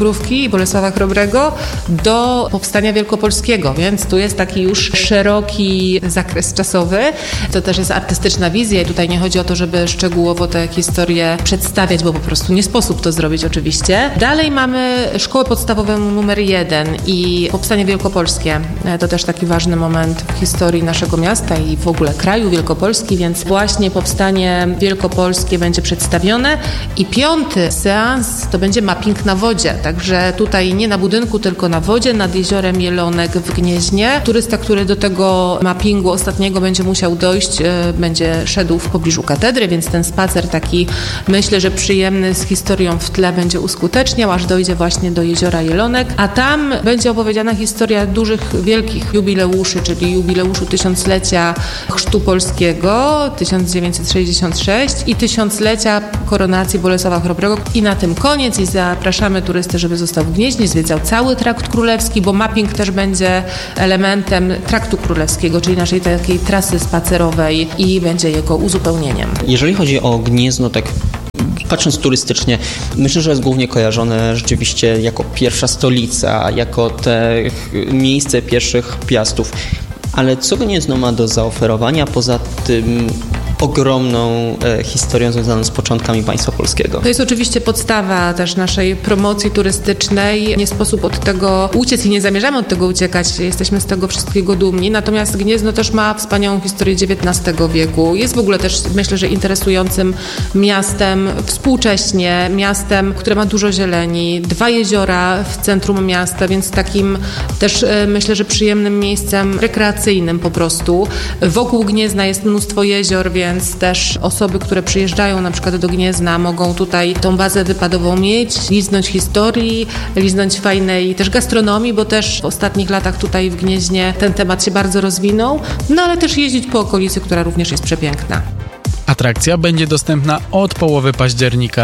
Dąbrówki i Bolesława Chrobrego do powstania wielkopolskiego, więc tu jest taki już szeroki zakres czasowy. To też jest artystyczna wizja i tutaj nie chodzi o to, żeby szczegółowo tę historię przedstawiać, bo po prostu nie sposób to zrobić oczywiście. Dalej mamy szkołę podstawową numer jeden i powstanie wielkopolskie. To też taki ważny moment w historii naszego miasta i w ogóle kraju Wielkopolski, więc właśnie powstanie wielkopolskie będzie przedstawione i piąty seans to będzie mapping na wodzie, także tutaj nie na budynku, tylko na wodzie nad jeziorem Jelonek w Gnieźnie. Turysta, który do tego mappingu ostatniego będzie musiał dojść, będzie szedł w pobliżu katedry, więc ten spacer taki, myślę, że przyjemny z historią w tle będzie uskuteczniał, aż dojdzie właśnie do jeziora Jelonek, a tam będzie opowiedziana historia dużych, wielkich jubileuszy, czyli jubileuszu tysiąclecia chrztu polskiego tysiąc dziewięćset sześćdziesiąt sześć i tysiąclecia koronacji Bolesława Chrobrego. I na tym koniec i zapraszamy turystę, żeby został w Gnieźnie, zwiedzał cały Trakt Królewski, bo mapping też będzie elementem Traktu Królewskiego, czyli naszej takiej trasy spacerowej i będzie jego uzupełnieniem. Jeżeli chodzi o Gniezno, tak patrząc turystycznie, myślę, że jest głównie kojarzone rzeczywiście jako pierwsza stolica, jako te miejsce pierwszych piastów. Ale co Gniezno ma do zaoferowania poza tym ogromną e, historią związaną z początkami państwa polskiego? To jest oczywiście podstawa też naszej promocji turystycznej. Nie sposób od tego uciec i nie zamierzamy od tego uciekać. Jesteśmy z tego wszystkiego dumni. Natomiast Gniezno też ma wspaniałą historię dziewiętnastego wieku. Jest w ogóle też, myślę, że interesującym miastem współcześnie, miastem, które ma dużo zieleni, dwa jeziora w centrum miasta, więc takim też e, myślę, że przyjemnym miejscem rekreacyjnym po prostu. Wokół Gniezna jest mnóstwo jezior, więc Więc też osoby, które przyjeżdżają na przykład do Gniezna, mogą tutaj tą bazę wypadową mieć, liznąć historii, liznąć fajnej też gastronomii, bo też w ostatnich latach tutaj w Gnieźnie ten temat się bardzo rozwinął, no ale też jeździć po okolicy, która również jest przepiękna. Atrakcja będzie dostępna od połowy października.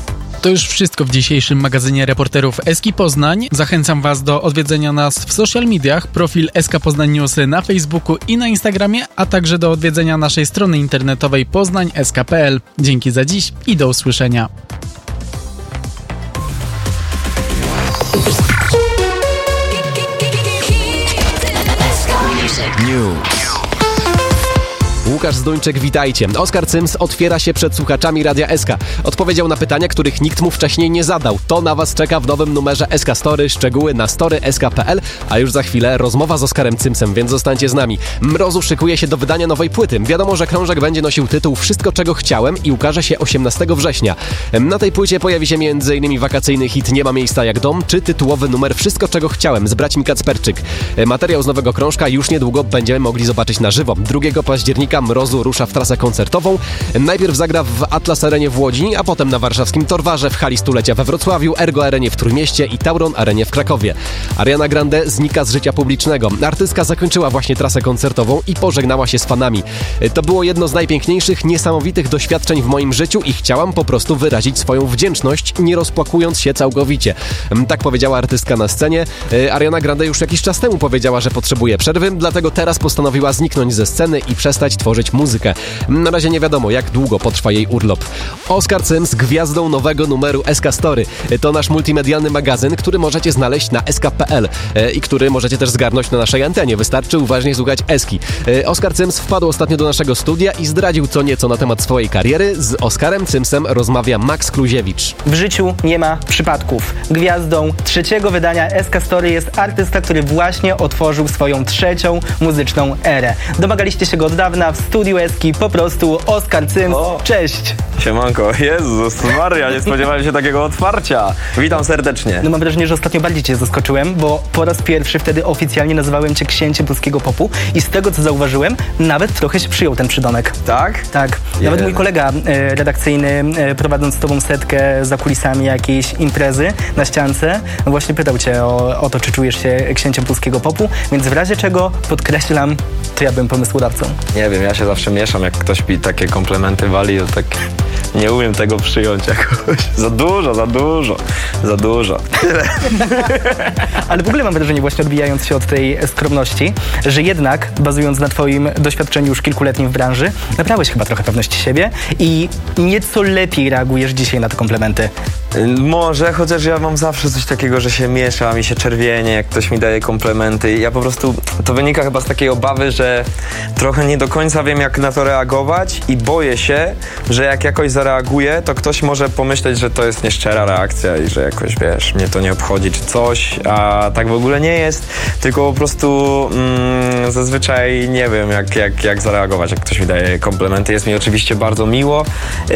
To już wszystko w dzisiejszym magazynie reporterów Eski Poznań. Zachęcam Was do odwiedzenia nas w social mediach, profil S K Poznań Newsy na Facebooku i na Instagramie, a także do odwiedzenia naszej strony internetowej poznań kropka s k kropka p l. Dzięki za dziś i do usłyszenia. News. Łukasz Zduńczyk, witajcie. Oskar Cyms otwiera się przed słuchaczami Radia S K. Odpowiedział na pytania, których nikt mu wcześniej nie zadał. To na Was czeka w nowym numerze S K Story. Szczegóły na story kropka s k kropka p l, a już za chwilę rozmowa z Oskarem Cymsem, więc zostańcie z nami. Mrozu szykuje się do wydania nowej płyty. Wiadomo, że krążek będzie nosił tytuł Wszystko, czego chciałem i ukaże się osiemnastego września. Na tej płycie pojawi się między innymi wakacyjny hit Nie ma miejsca jak dom, czy tytułowy numer Wszystko, czego chciałem z braćmi Kacperczyk. Materiał z nowego krążka już niedługo będziemy mogli zobaczyć na żywo. drugiego października Mrozu rusza w trasę koncertową. Najpierw zagra w Atlas Arenie w Łodzi, a potem na warszawskim Torwarze, w hali stulecia we Wrocławiu, Ergo Arenie w Trójmieście i Tauron Arenie w Krakowie. Ariana Grande znika z życia publicznego. Artystka zakończyła właśnie trasę koncertową i pożegnała się z fanami. To było jedno z najpiękniejszych, niesamowitych doświadczeń w moim życiu i chciałam po prostu wyrazić swoją wdzięczność, nie rozpłakując się całkowicie. Tak powiedziała artystka na scenie. Ariana Grande już jakiś czas temu powiedziała, że potrzebuje przerwy, dlatego teraz postanowiła zniknąć ze sceny i przestać tworzyć muzykę. Na razie nie wiadomo, jak długo potrwa jej urlop. Oskar Cyms gwiazdą nowego numeru S K Story. To nasz multimedialny magazyn, który możecie znaleźć na s k kropka p l i który możecie też zgarnąć na naszej antenie. Wystarczy uważnie słuchać Eski. Oskar Cyms wpadł ostatnio do naszego studia i zdradził co nieco na temat swojej kariery. Z Oskarem Cymsem rozmawia Max Kluziewicz. W życiu nie ma przypadków. Gwiazdą trzeciego wydania S K Story jest artysta, który właśnie otworzył swoją trzecią muzyczną erę. Domagaliście się go od dawna, w studiu Eski po prostu Oskar Cyms. O. Cześć! Siemanko, Jezus Maria, nie spodziewałem się takiego otwarcia. Witam serdecznie. No mam wrażenie, że ostatnio bardziej cię zaskoczyłem, bo po raz pierwszy wtedy oficjalnie nazywałem cię księciem polskiego popu i z tego co zauważyłem, nawet trochę się przyjął ten przydomek. Tak? Tak. Nawet mój kolega e, redakcyjny, e, prowadząc z tobą setkę za kulisami jakiejś imprezy na ściance, właśnie pytał cię o, o to, czy czujesz się księciem polskiego popu, więc w razie czego podkreślam, to ja byłem pomysłodawcą. Nie wiem, ja się zawsze mieszam, jak ktoś mi takie komplementy wali, to tak nie umiem tego przyjąć jakoś. Za dużo, za dużo, za dużo. Tyle. Ale w ogóle mam wrażenie, właśnie odbijając się od tej skromności, że jednak, bazując na twoim doświadczeniu już kilkuletnim w branży, nabrałeś chyba trochę pewności siebie i nieco lepiej reagujesz dzisiaj na te komplementy. Może, chociaż ja mam zawsze coś takiego, że się miesza, mi się czerwienie, jak ktoś mi daje komplementy. Ja po prostu, to wynika chyba z takiej obawy, że trochę nie do końca wiem, jak na to reagować i boję się, że jak jakoś zareaguję, to ktoś może pomyśleć, że to jest nieszczera reakcja i że jakoś, wiesz, mnie to nie obchodzi czy coś, a tak w ogóle nie jest, tylko po prostu mm, zazwyczaj nie wiem, jak, jak, jak zareagować, jak ktoś mi daje komplementy. Jest mi oczywiście bardzo miło, yy,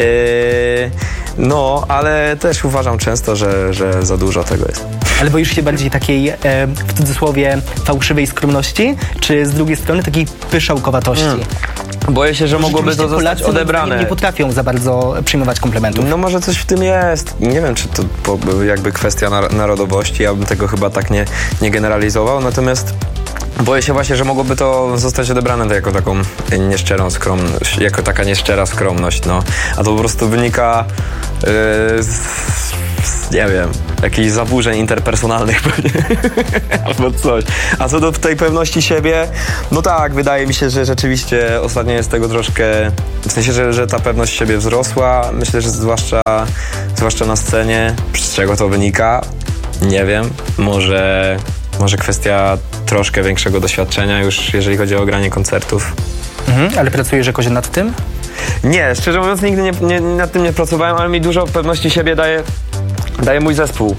no, ale też uważam często, że, że za dużo tego jest. Ale boisz się bardziej takiej, e, w cudzysłowie, fałszywej skromności, czy z drugiej strony takiej pyszałkowatości? Hmm. Boję się, że mogłoby to zostać odebrane. Nie potrafią za bardzo przyjmować komplementów. No może coś w tym jest. Nie wiem, czy to jakby kwestia narodowości. Ja bym tego chyba tak nie, nie generalizował. Natomiast boję się właśnie, że mogłoby to zostać odebrane jako taką nieszczerą skromność, jako taka nieszczera skromność, no. A to po prostu wynika yy, z, nie wiem, jakichś zaburzeń interpersonalnych pewnie, albo coś. A co do tej pewności siebie, no tak, wydaje mi się, że rzeczywiście ostatnio jest tego troszkę, w sensie, że, że ta pewność siebie wzrosła. Myślę, że zwłaszcza, zwłaszcza na scenie. Z czego to wynika? Nie wiem. Może, może kwestia troszkę większego doświadczenia już, jeżeli chodzi o granie koncertów. Mhm, ale pracujesz jakoś nad tym? Nie, szczerze mówiąc nigdy nie, nie, nad tym nie pracowałem, ale mi dużo pewności siebie daje daje mój zespół.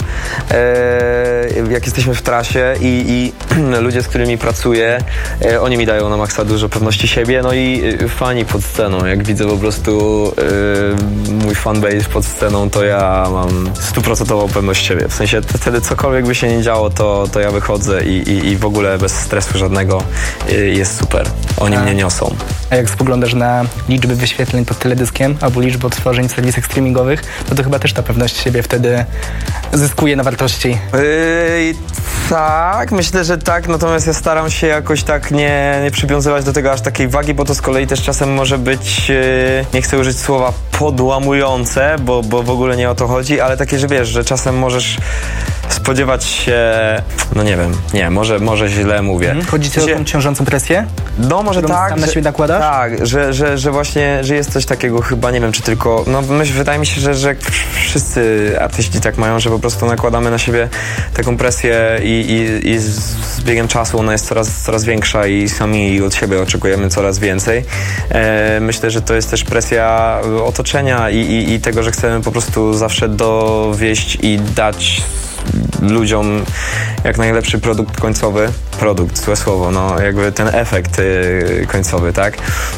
E, jak jesteśmy w trasie i, i ludzie, z którymi pracuję, e, oni mi dają na maksa dużo pewności siebie, no i e, fani pod sceną. Jak widzę po prostu e, mój fanbase pod sceną, to ja mam stuprocentową pewność siebie. W sensie wtedy cokolwiek by się nie działo, to, to ja wychodzę i, i, i w ogóle bez stresu żadnego e, jest super. Oni a, mnie niosą. A jak spoglądasz na liczby wyświetleń pod teledyskiem albo liczby odtworzeń w serwisach streamingowych, no to chyba też ta pewność siebie wtedy zyskuje na wartości. Yy, tak, myślę, że tak, natomiast ja staram się jakoś tak nie, nie przywiązywać do tego aż takiej wagi, bo to z kolei też czasem może być, yy, nie chcę użyć słowa podłamujące, bo, bo w ogóle nie o to chodzi, ale takie, że wiesz, że czasem możesz spodziewać się, no nie wiem, nie, może, może źle mówię. Hmm. Chodzi ci o tą ciążącą presję? No może tak, sam na siebie nakładasz? Tak, że, że, że właśnie, że jest coś takiego chyba, nie wiem, czy tylko, no myśl, wydaje mi się, że, że wszyscy artyści tak mają, że po prostu nakładamy na siebie taką presję i, i, i z biegiem czasu ona jest coraz, coraz większa i sami od siebie oczekujemy coraz więcej. E, myślę, że to jest też presja otoczenia i, i, i tego, że chcemy po prostu zawsze dowieść i dać ludziom jak najlepszy produkt końcowy. Produkt, złe słowo, no jakby ten efekt y, końcowy, tak?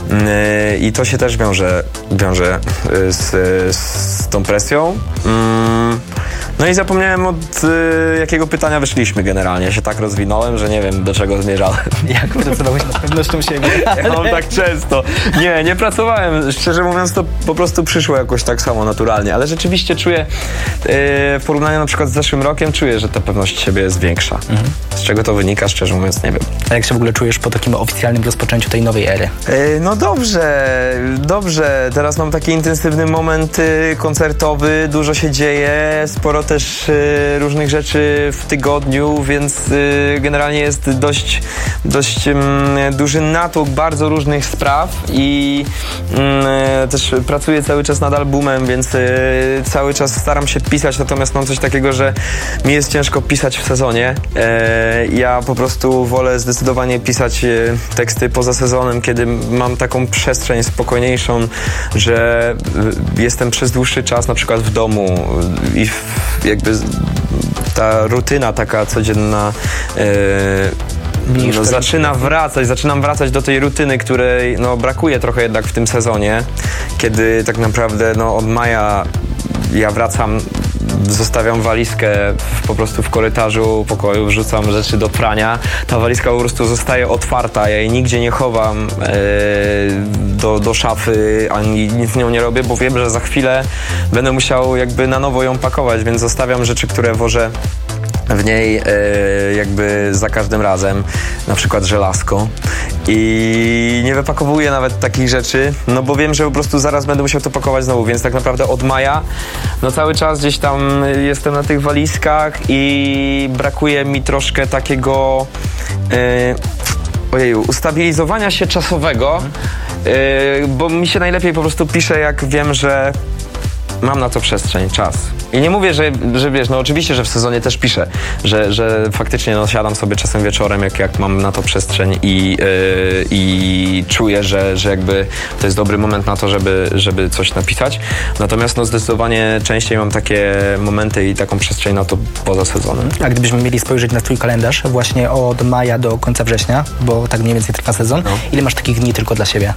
Y, I to się też wiąże, wiąże y, z, z tą presją. Mm. No i zapomniałem od y, jakiego pytania wyszliśmy generalnie. Ja się tak rozwinąłem, że nie wiem, do czego zmierzałem. Jak pracowałeś nad pewnością siebie? Ja mam tak często. Nie, nie pracowałem. Szczerze mówiąc, to po prostu przyszło jakoś tak samo naturalnie. Ale rzeczywiście czuję, y, w porównaniu na przykład z zeszłym rokiem, czuję, że ta pewność siebie jest większa. Mhm. Z czego to wynika, szczerze mówiąc, nie wiem. A jak się w ogóle czujesz po takim oficjalnym rozpoczęciu tej nowej ery? Y, no dobrze, dobrze. Teraz mam taki intensywny moment y, koncertowy. Dużo się dzieje, sporo też y, różnych rzeczy w tygodniu, więc y, generalnie jest dość, dość y, duży natłok bardzo różnych spraw i y, też pracuję cały czas nad albumem, więc y, cały czas staram się pisać, natomiast mam coś takiego, że mi jest ciężko pisać w sezonie. Y, ja po prostu wolę zdecydowanie pisać y, teksty poza sezonem, kiedy mam taką przestrzeń spokojniejszą, że y, jestem przez dłuższy czas na przykład w domu i w, jakby ta rutyna taka codzienna yy, no, zaczyna wracać, zaczynam wracać do tej rutyny, której no, brakuje trochę jednak w tym sezonie, kiedy tak naprawdę no, od maja ja wracam, zostawiam walizkę w, po prostu w korytarzu pokoju, wrzucam rzeczy do prania. Ta walizka po prostu zostaje otwarta, ja jej nigdzie nie chowam e, do, do szafy, ani nic z nią nie robię, bo wiem, że za chwilę będę musiał jakby na nowo ją pakować, więc zostawiam rzeczy, które włożę w niej e, jakby za każdym razem, na przykład żelazko, i nie wypakowuję nawet takich rzeczy, no bo wiem, że po prostu zaraz będę musiał to pakować znowu, więc tak naprawdę od maja no cały czas gdzieś tam jestem na tych walizkach i brakuje mi troszkę takiego e, ojeju, ustabilizowania się czasowego, e, bo mi się najlepiej po prostu pisze, jak wiem, że mam na to przestrzeń, czas. I nie mówię, że, że wiesz, no oczywiście, że w sezonie też piszę, że, że faktycznie no, siadam sobie czasem wieczorem, jak, jak mam na to przestrzeń i, yy, i czuję, że, że jakby to jest dobry moment na to, żeby, żeby coś napisać. Natomiast no zdecydowanie częściej mam takie momenty i taką przestrzeń na to poza sezonem. A gdybyśmy mieli spojrzeć na twój kalendarz właśnie od maja do końca września, bo tak mniej więcej trwa sezon, no. Ile masz takich dni tylko dla siebie?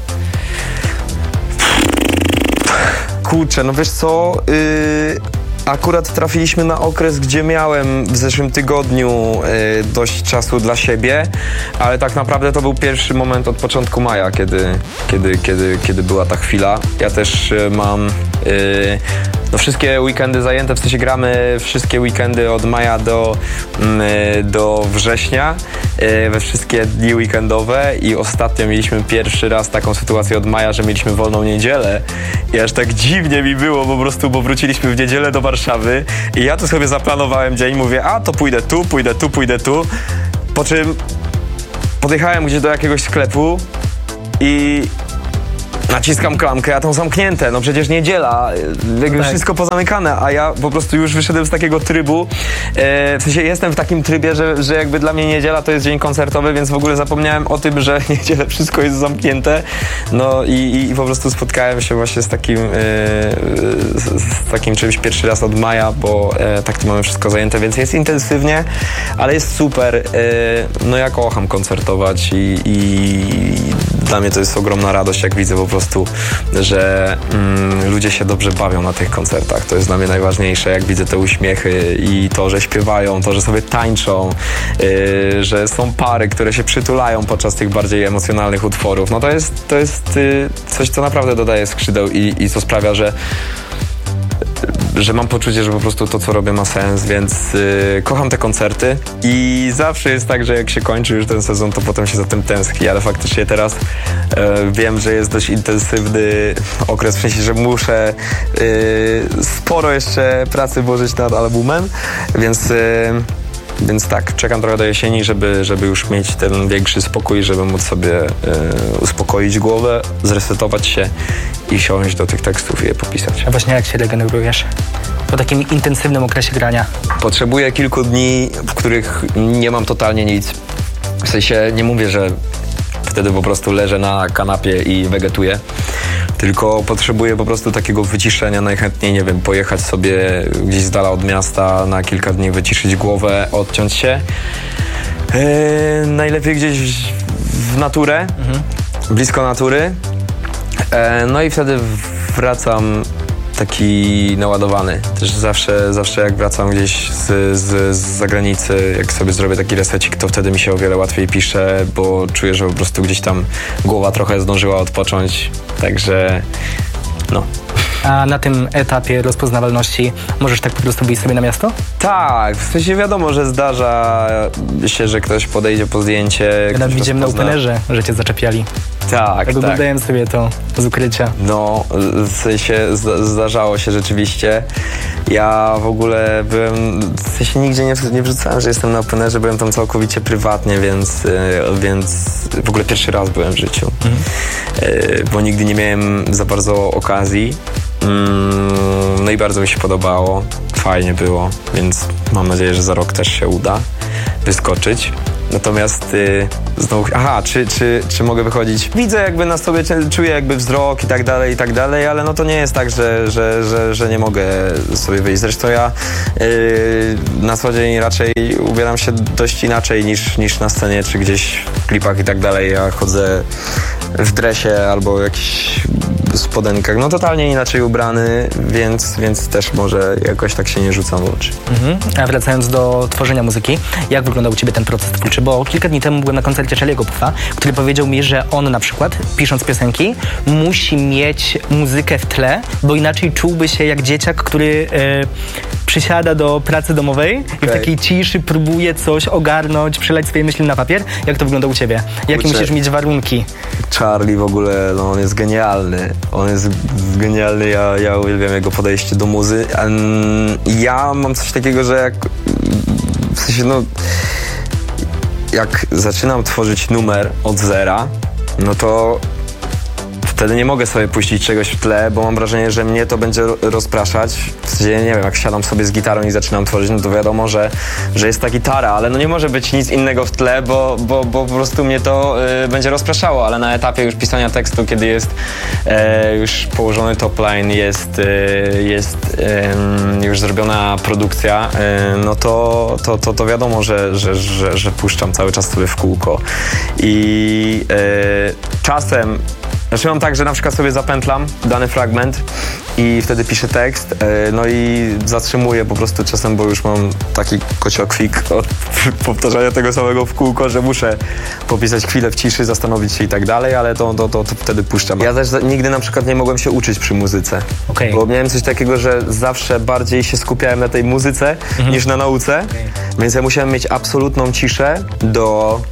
Kurczę, no wiesz co, yy, akurat trafiliśmy na okres, gdzie miałem w zeszłym tygodniu yy, dość czasu dla siebie, ale tak naprawdę to był pierwszy moment od początku maja, kiedy, kiedy, kiedy, kiedy była ta chwila. Ja też yy, mam yy, no wszystkie weekendy zajęte, w sensie gramy wszystkie weekendy od maja do, yy, do września, yy, we wszystkie dni weekendowe i ostatnio mieliśmy pierwszy raz taką sytuację od maja, że mieliśmy wolną niedzielę i aż tak dziwnie mi było po prostu, bo wróciliśmy w niedzielę do Warszawy i ja tu sobie zaplanowałem dzień, mówię, a to pójdę tu, pójdę tu, pójdę tu, po czym podjechałem gdzieś do jakiegoś sklepu i naciskam klamkę, a tą zamknięte, no przecież niedziela, jakby tak. Wszystko pozamykane, a ja po prostu już wyszedłem z takiego trybu, e, w sensie jestem w takim trybie, że, że jakby dla mnie niedziela to jest dzień koncertowy, więc w ogóle zapomniałem o tym, że niedzielę wszystko jest zamknięte, no i, i po prostu spotkałem się właśnie z takim, e, z, z takim czymś pierwszy raz od maja, bo e, tak to mamy wszystko zajęte, więc jest intensywnie, ale jest super, e, no ja kocham koncertować i, i dla mnie to jest ogromna radość, jak widzę po prostu prostu, że mm, ludzie się dobrze bawią na tych koncertach. To jest dla mnie najważniejsze, jak widzę te uśmiechy i to, że śpiewają, to, że sobie tańczą, yy, że są pary, które się przytulają podczas tych bardziej emocjonalnych utworów. No to jest, to jest yy, coś, co naprawdę dodaje skrzydeł i, i co sprawia, że że mam poczucie, że po prostu to, co robię, ma sens, więc yy, kocham te koncerty i zawsze jest tak, że jak się kończy już ten sezon, to potem się za tym tęskni, ale faktycznie teraz yy, wiem, że jest dość intensywny okres, w sensie, że muszę yy, sporo jeszcze pracy włożyć nad albumem, więc yy, Więc tak, czekam trochę do jesieni, żeby, żeby już mieć ten większy spokój, żeby móc sobie y, uspokoić głowę, zresetować się i siąść do tych tekstów i je popisać. A właśnie jak się regenerujesz po takim intensywnym okresie grania? Potrzebuję kilku dni, w których nie mam totalnie nic. W sensie nie mówię, że wtedy po prostu leżę na kanapie i wegetuję, tylko potrzebuję po prostu takiego wyciszenia, najchętniej, nie wiem, pojechać sobie gdzieś z dala od miasta na kilka dni, wyciszyć głowę, odciąć się. Yy, najlepiej gdzieś w naturę, mhm. blisko natury. Yy, no i wtedy wracam taki naładowany. Też zawsze, zawsze jak wracam gdzieś z, z, z zagranicy, jak sobie zrobię taki resecik, to wtedy mi się o wiele łatwiej pisze, bo czuję, że po prostu gdzieś tam głowa trochę zdążyła odpocząć, także no. A na tym etapie rozpoznawalności możesz tak po prostu wyjść sobie na miasto? Tak, w sensie wiadomo, że zdarza się, że ktoś podejdzie po zdjęcie. Ja nawet widziałem na openerze, że cię zaczepiali. Tak, tak. Oglądałem sobie to z ukrycia. No, w sensie zdarzało się rzeczywiście. Ja w ogóle byłem, w sensie nigdzie nie, nie wrzucałem, że jestem na openerze, byłem tam całkowicie prywatnie, więc, więc w ogóle pierwszy raz byłem w życiu. Mhm. Bo nigdy nie miałem za bardzo okazji. No i bardzo mi się podobało, fajnie było, więc mam nadzieję, że za rok też się uda wyskoczyć. Natomiast yy, znowu, aha, czy, czy, czy mogę wychodzić? Widzę jakby na sobie, czuję jakby wzrok i tak dalej, i tak dalej, ale no to nie jest tak, że, że, że, że nie mogę sobie wyjść. Zresztą ja yy, na co dzień raczej ubieram się dość inaczej niż, niż na scenie, czy gdzieś w klipach i tak dalej. Ja chodzę w dresie albo jakichś spodenkach, no totalnie inaczej ubrany, więc, więc też może jakoś tak się nie rzucam w oczy. Mhm. A wracając do tworzenia muzyki, jak wyglądał u ciebie ten proces twórczy? Bo kilka dni temu byłem na koncercie Charlie'ego Puffa, który powiedział mi, że on na przykład, pisząc piosenki, musi mieć muzykę w tle, bo inaczej czułby się jak dzieciak, który e, przysiada do pracy domowej okay. i w takiej ciszy próbuje coś ogarnąć, przelać swoje myśli na papier. Jak to wygląda u ciebie? Jakie Kurczę. musisz mieć warunki? Charlie w ogóle, no on jest genialny. On jest genialny, ja, ja uwielbiam jego podejście do muzy. Ja mam coś takiego, że jak w sensie no jak zaczynam tworzyć numer od zera, no to w wtedy nie mogę sobie puścić czegoś w tle, bo mam wrażenie, że mnie to będzie rozpraszać. W sensie, nie wiem, jak siadam sobie z gitarą i zaczynam tworzyć, no to wiadomo, że, że jest ta gitara, ale no nie może być nic innego w tle, bo, bo, bo po prostu mnie to y, będzie rozpraszało, ale na etapie już pisania tekstu, kiedy jest e, już położony top line, jest, y, jest y, już zrobiona produkcja, y, no to, to, to, to wiadomo, że, że, że, że puszczam cały czas sobie w kółko. I y, czasem Znaczy mam tak, że na przykład sobie zapętlam dany fragment i wtedy piszę tekst, no i zatrzymuję po prostu czasem, bo już mam taki kociokwik od powtarzania tego samego w kółko, że muszę popisać chwilę w ciszy, zastanowić się i tak dalej, ale to, to, to, to wtedy puszczam. Ja też nigdy na przykład nie mogłem się uczyć przy muzyce, okay. bo miałem coś takiego, że zawsze bardziej się skupiałem na tej muzyce mhm. niż na nauce, okay. więc ja musiałem mieć absolutną ciszę do,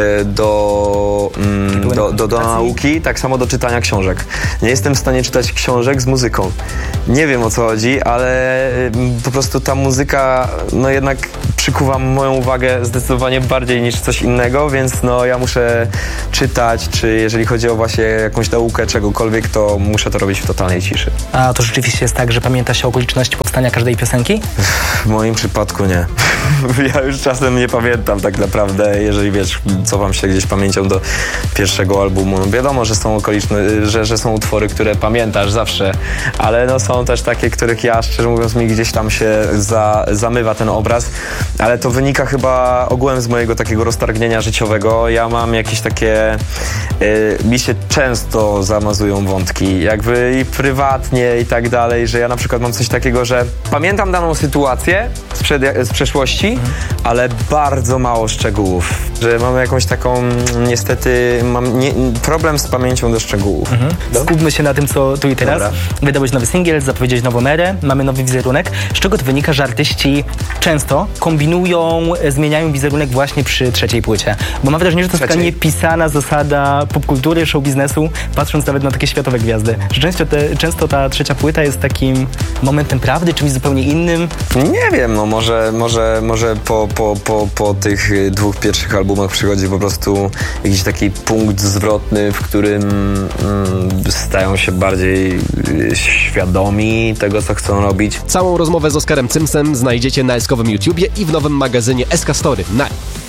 do, mm, do, do, do nauki, tak samo do czytania książek. Nie jestem w stanie czytać książek z muzyką. Nie wiem, o co chodzi, ale po prostu ta muzyka no jednak przykuwa moją uwagę zdecydowanie bardziej niż coś innego, więc no ja muszę czytać, czy jeżeli chodzi o właśnie jakąś naukę czegokolwiek, to muszę to robić w totalnej ciszy. A to rzeczywiście jest tak, że pamięta się okoliczności powstania każdej piosenki? W moim przypadku nie. Ja już czasem nie pamiętam tak naprawdę, jeżeli wiesz, cofam się gdzieś pamięcią do pierwszego albumu. No wiadomo, że są okoliczne, że, że są utwory, które pamiętasz zawsze, ale no są też takie, których ja, szczerze mówiąc, mi gdzieś tam się za, zamywa ten obraz, ale to wynika chyba ogółem z mojego takiego roztargnienia życiowego. Ja mam jakieś takie, y, mi się często zamazują wątki, jakby i prywatnie i tak dalej, że ja na przykład mam coś takiego, że pamiętam daną sytuację sprzed, z przeszłości, mhm. ale bardzo mało szczegółów, że mam jakąś taką, niestety, mam nie, problem z pamięcią do szczegółów. Mhm. Skupmy się na tym, co tu i teraz. Dobra. Wydałeś nowy singiel, zapowiedziałeś nową erę, mamy nowy wizerunek. Z czego to wynika, że artyści często kombinują, zmieniają wizerunek właśnie przy trzeciej płycie? Bo mam wrażenie, że to jest taka niepisana zasada popkultury, show biznesu, patrząc nawet na takie światowe gwiazdy. Że często, te, często ta trzecia płyta jest takim momentem prawdy, czymś zupełnie innym. Nie wiem, no może, może, może po, po, po, po tych dwóch pierwszych albumach przychodzi po prostu jakiś taki punkt zwrotny, w którym mm, stają się bardziej świadomi tego, co chcą robić. Całą rozmowę z Oskarem Cymsem znajdziecie na eskowym YouTubie i w nowym magazynie S K Story. Na...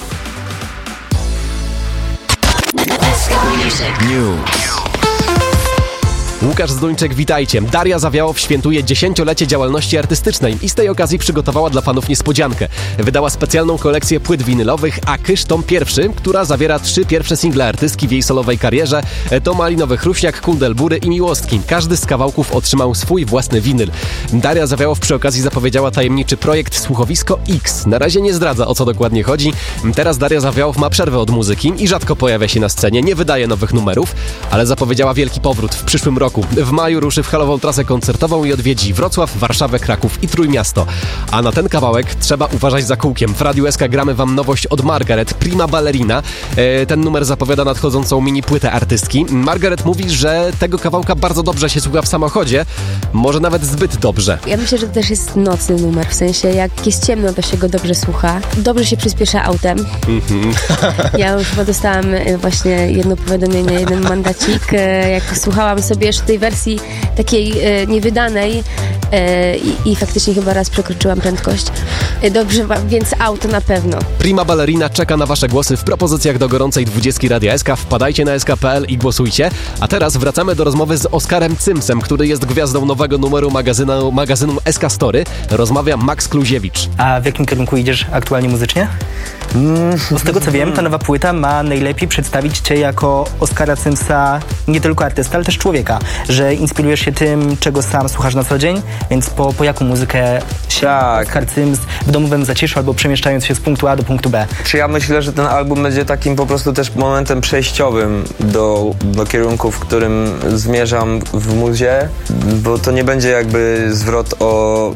Łukasz Zduńczek, witajcie. Daria Zawiałow świętuje dziesięciolecie działalności artystycznej i z tej okazji przygotowała dla fanów niespodziankę. Wydała specjalną kolekcję płyt winylowych, a Kysz tom pierwszy, która zawiera trzy pierwsze single artystki w jej solowej karierze. To Malinowy Chruśniak, Kundelbury i Miłostki. Każdy z kawałków otrzymał swój własny winyl. Daria Zawiałow przy okazji zapowiedziała tajemniczy projekt Słuchowisko X. Na razie nie zdradza, o co dokładnie chodzi. Teraz Daria Zawiałow ma przerwę od muzyki i rzadko pojawia się na scenie, nie wydaje nowych numerów, ale zapowiedziała wielki powrót w przyszłym roku. W maju ruszy w halową trasę koncertową i odwiedzi Wrocław, Warszawę, Kraków i Trójmiasto. A na ten kawałek trzeba uważać za kółkiem. W Radiu S K gramy wam nowość od Margaret, Prima Ballerina. E, ten numer zapowiada nadchodzącą mini płytę artystki. Margaret mówi, że tego kawałka bardzo dobrze się słucha w samochodzie, może nawet zbyt dobrze. Ja myślę, że to też jest nocny numer, w sensie jak jest ciemno, to się go dobrze słucha. Dobrze się przyspiesza autem. Mm-hmm. Ja już chyba dostałam właśnie jedno powiadomienie, jeden mandacik, jak słuchałam sobie jeszcze tej wersji takiej e, niewydanej e, i, i faktycznie chyba raz przekroczyłam prędkość. E, dobrze, więc auto na pewno. Prima Ballerina czeka na wasze głosy w propozycjach do gorącej dwudziestki Radia S K. Wpadajcie na S K kropka P L i głosujcie. A teraz wracamy do rozmowy z Oskarem Cymsem, który jest gwiazdą nowego numeru magazynu, magazynu S K Story. Rozmawia Max Kluziewicz. A w jakim kierunku idziesz aktualnie muzycznie? Bo z tego co wiem, ta nowa płyta ma najlepiej przedstawić cię jako Oskara Cymsa, nie tylko artysta, ale też człowieka, że inspirujesz się tym, czego sam słuchasz na co dzień, więc po, po jaką muzykę się tak. Oskar Cyms w domowym zaciszu albo przemieszczając się z punktu A do punktu B? Czy ja myślę, że ten album będzie takim po prostu też momentem przejściowym do, do kierunku, w którym zmierzam w muzie, bo to nie będzie jakby zwrot o...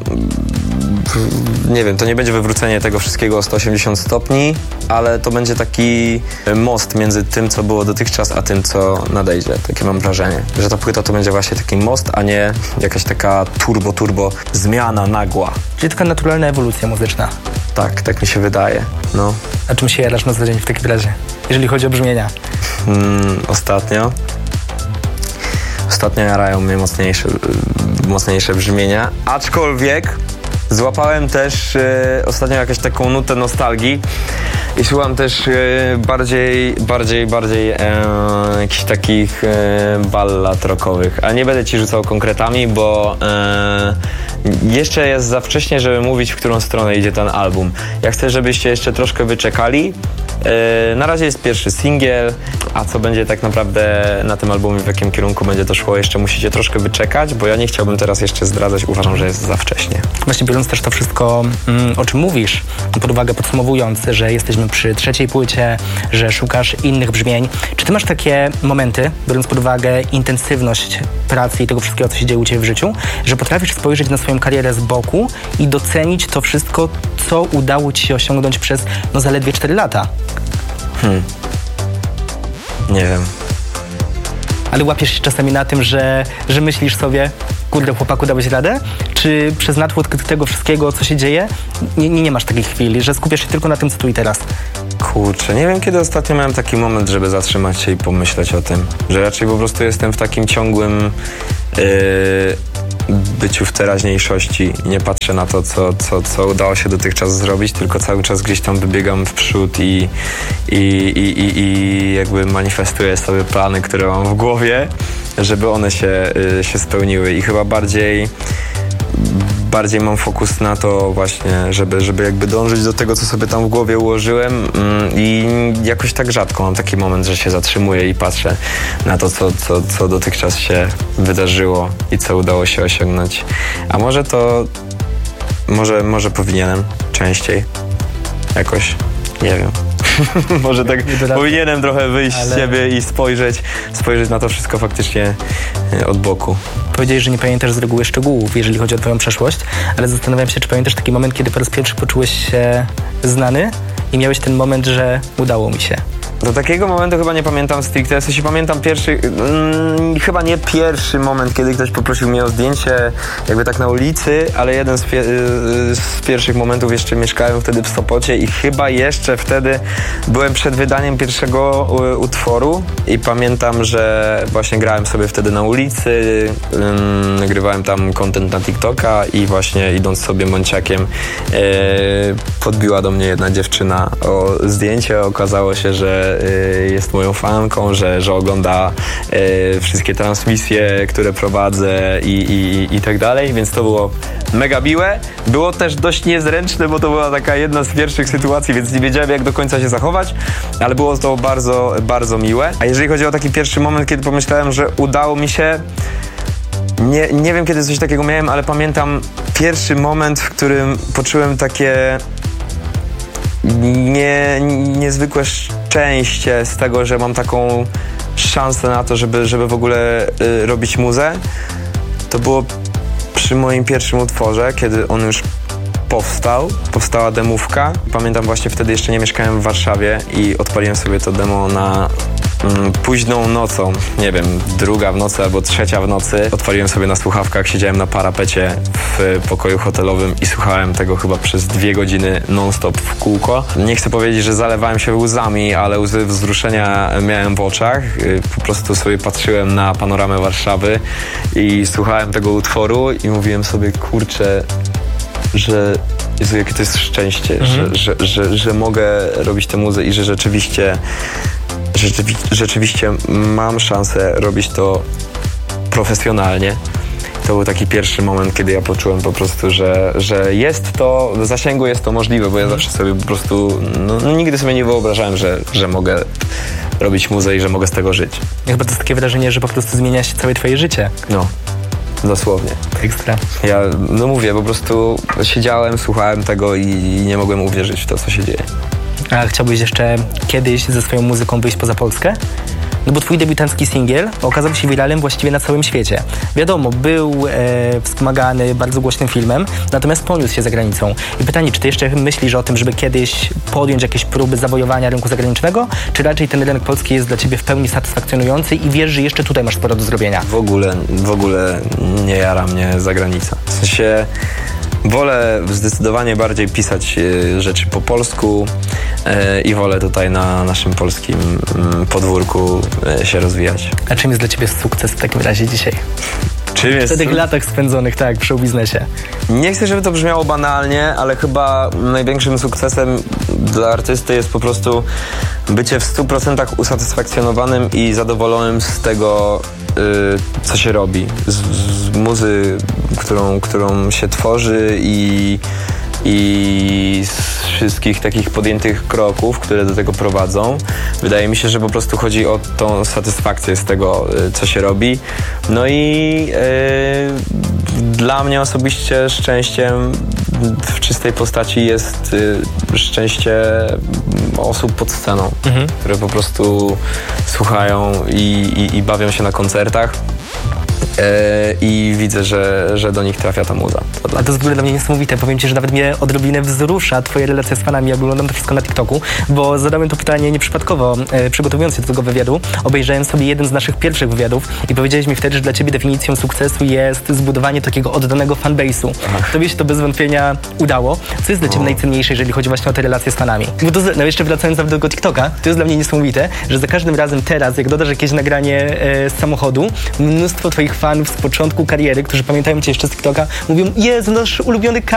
nie wiem, to nie będzie wywrócenie tego wszystkiego o sto osiemdziesiąt stopni, ale to będzie taki most między tym, co było dotychczas, a tym, co nadejdzie. Takie mam wrażenie, że ta płyta to będzie właśnie taki most, a nie jakaś taka turbo, turbo zmiana nagła. Czyli taka naturalna ewolucja muzyczna. Tak, tak mi się wydaje, no. A czym się jarasz na co dzień w takim razie, jeżeli chodzi o brzmienia? Hmm, ostatnio? ostatnio jarają mnie mocniejsze, mocniejsze brzmienia, aczkolwiek złapałem też e, ostatnio jakąś taką nutę nostalgii i słucham też e, bardziej, bardziej, bardziej e, jakichś takich e, ballad rockowych, ale nie będę ci rzucał konkretami, bo e, jeszcze jest za wcześnie, żeby mówić, w którą stronę idzie ten album. Ja chcę, żebyście jeszcze troszkę wyczekali. E, na razie jest pierwszy singiel, a co będzie tak naprawdę na tym albumie, w jakim kierunku będzie to szło, jeszcze musicie troszkę wyczekać, bo ja nie chciałbym teraz jeszcze zdradzać, uważam, że jest za wcześnie. Właśnie biorąc też to wszystko, mm, o czym mówisz, pod uwagę podsumowując, że jesteśmy przy trzeciej płycie, że szukasz innych brzmień. Czy ty masz takie momenty, biorąc pod uwagę intensywność pracy i tego wszystkiego, co się dzieje u ciebie w życiu, że potrafisz spojrzeć na swoją karierę z boku i docenić to wszystko, co udało ci się osiągnąć przez no zaledwie cztery lata? Hmm. Nie wiem. Ale łapiesz się czasami na tym, że, że myślisz sobie, kurde, chłopaku, dałeś radę? Czy przez natłok tego wszystkiego, co się dzieje, nie, nie, nie masz takiej chwili, że skupiasz się tylko na tym, co tu i teraz? Kurczę, nie wiem, kiedy ostatnio miałem taki moment, żeby zatrzymać się i pomyśleć o tym, że raczej po prostu jestem w takim ciągłym yy, byciu w teraźniejszości i nie patrzę na to, co, co, co udało się dotychczas zrobić, tylko cały czas gdzieś tam wybiegam w przód i, i, i, i, i jakby manifestuję sobie plany, które mam w głowie, żeby one się, yy, się spełniły i chyba bardziej bardziej mam fokus na to właśnie, żeby, żeby jakby dążyć do tego, co sobie tam w głowie ułożyłem mm, i jakoś tak rzadko mam taki moment, że się zatrzymuję i patrzę na to, co, co, co dotychczas się wydarzyło i co udało się osiągnąć. A może to, może, może powinienem częściej jakoś, nie wiem. Może tak powinienem trochę wyjść ale... z siebie i spojrzeć, spojrzeć na to wszystko faktycznie od boku. Powiedziałeś, że nie pamiętasz z reguły szczegółów, jeżeli chodzi o twoją przeszłość, ale zastanawiam się, czy pamiętasz taki moment, kiedy po raz pierwszy poczułeś się znany i miałeś ten moment, że udało mi się. Do takiego momentu chyba nie pamiętam stricte, w sensie pamiętam pierwszy, mm, chyba nie pierwszy moment, kiedy ktoś poprosił mnie o zdjęcie jakby tak na ulicy, ale jeden z, pie- z pierwszych momentów, jeszcze mieszkałem wtedy w Sopocie i chyba jeszcze wtedy byłem przed wydaniem pierwszego u- utworu i pamiętam, że właśnie grałem sobie wtedy na ulicy, ym, nagrywałem tam content na TikToka i właśnie idąc sobie Monciakiem yy, podbiła do mnie jedna dziewczyna o zdjęcie, okazało się, że jest moją fanką, że, że ogląda e, wszystkie transmisje, które prowadzę i, i, i tak dalej, więc to było mega miłe. Było też dość niezręczne, bo to była taka jedna z pierwszych sytuacji, więc nie wiedziałem, jak do końca się zachować, ale było to bardzo, bardzo miłe. A jeżeli chodzi o taki pierwszy moment, kiedy pomyślałem, że udało mi się, nie, nie wiem, kiedy coś takiego miałem, ale pamiętam pierwszy moment, w którym poczułem takie Nie, niezwykłe szczęście z tego, że mam taką szansę na to, żeby, żeby w ogóle y, robić muzę. To było przy moim pierwszym utworze, kiedy on już powstał, powstała demówka. Pamiętam właśnie wtedy jeszcze nie mieszkałem w Warszawie i odpaliłem sobie to demo na mm, późną nocą, nie wiem, druga w nocy albo trzecia w nocy. Odpaliłem sobie na słuchawkach, siedziałem na parapecie w pokoju hotelowym i słuchałem tego chyba przez dwie godziny non-stop w kółko. Nie chcę powiedzieć, że zalewałem się łzami, ale łzy wzruszenia miałem w oczach. Po prostu sobie patrzyłem na panoramę Warszawy i słuchałem tego utworu i mówiłem sobie, kurczę, że Jezu, jakie to jest szczęście, mhm. że, że, że, że mogę robić tę muzę i że rzeczywiście, rzeczywi, rzeczywiście mam szansę robić to profesjonalnie. To był taki pierwszy moment, kiedy ja poczułem po prostu, że, że jest to, w zasięgu jest to możliwe, bo ja zawsze sobie po prostu, no, no nigdy sobie nie wyobrażałem, że, że mogę robić muzę i że mogę z tego żyć. Chyba to jest takie wrażenie, że po prostu zmienia się całe twoje życie. No. Dosłownie. Ekstra. Ja, no mówię, po prostu siedziałem, słuchałem tego i nie mogłem uwierzyć w to, co się dzieje. A chciałbyś jeszcze kiedyś ze swoją muzyką wyjść poza Polskę? No bo twój debiutancki singiel okazał się wiralem właściwie na całym świecie. Wiadomo, był e, wspomagany bardzo głośnym filmem, natomiast poniósł się za granicą. I pytanie, czy ty jeszcze myślisz o tym, żeby kiedyś podjąć jakieś próby zawojowania rynku zagranicznego, czy raczej ten rynek polski jest dla ciebie w pełni satysfakcjonujący i wiesz, że jeszcze tutaj masz sporo do zrobienia? W ogóle, w ogóle nie jara mnie zagranica. W sensie wolę zdecydowanie bardziej pisać e, rzeczy po polsku e, i wolę tutaj na naszym polskim m, podwórku e, się rozwijać. A czym jest dla ciebie sukces w takim razie dzisiaj? Czym jest? W tych latach spędzonych, tak, w showbiznesie. Nie chcę, żeby to brzmiało banalnie, ale chyba największym sukcesem dla artysty jest po prostu bycie w stu procentach usatysfakcjonowanym i zadowolonym z tego, yy, co się robi. Z, z muzy, którą, którą się tworzy i, i z wszystkich takich podjętych kroków, które do tego prowadzą. Wydaje mi się, że po prostu chodzi o tą satysfakcję z tego, co się robi. No i yy, dla mnie osobiście szczęściem w czystej postaci jest yy, szczęście osób pod sceną, mhm. które po prostu słuchają i, i, i bawią się na koncertach. I widzę, że, że do nich trafia ta muza. To A to jest w ogóle dla mnie niesamowite. Powiem ci, że nawet mnie odrobinę wzrusza twoje relacje z fanami. Ja oglądam to wszystko na TikToku, bo zadałem to pytanie nieprzypadkowo, e, przygotowując się do tego wywiadu. Obejrzałem sobie jeden z naszych pierwszych wywiadów i powiedziałeś mi wtedy, że dla ciebie definicją sukcesu jest zbudowanie takiego oddanego fanbase'u. Tobie się to bez wątpienia udało. Co jest dla ciebie o. najcenniejsze, jeżeli chodzi właśnie o te relacje z fanami? Bo to, no jeszcze wracając do tego TikToka, to jest dla mnie niesamowite, że za każdym razem teraz, jak dodasz jakieś nagranie e, z samochodu, mnóstwo twoich fanów z początku kariery, którzy pamiętają cię jeszcze z TikToka, mówią: Jezu, nasz ulubiony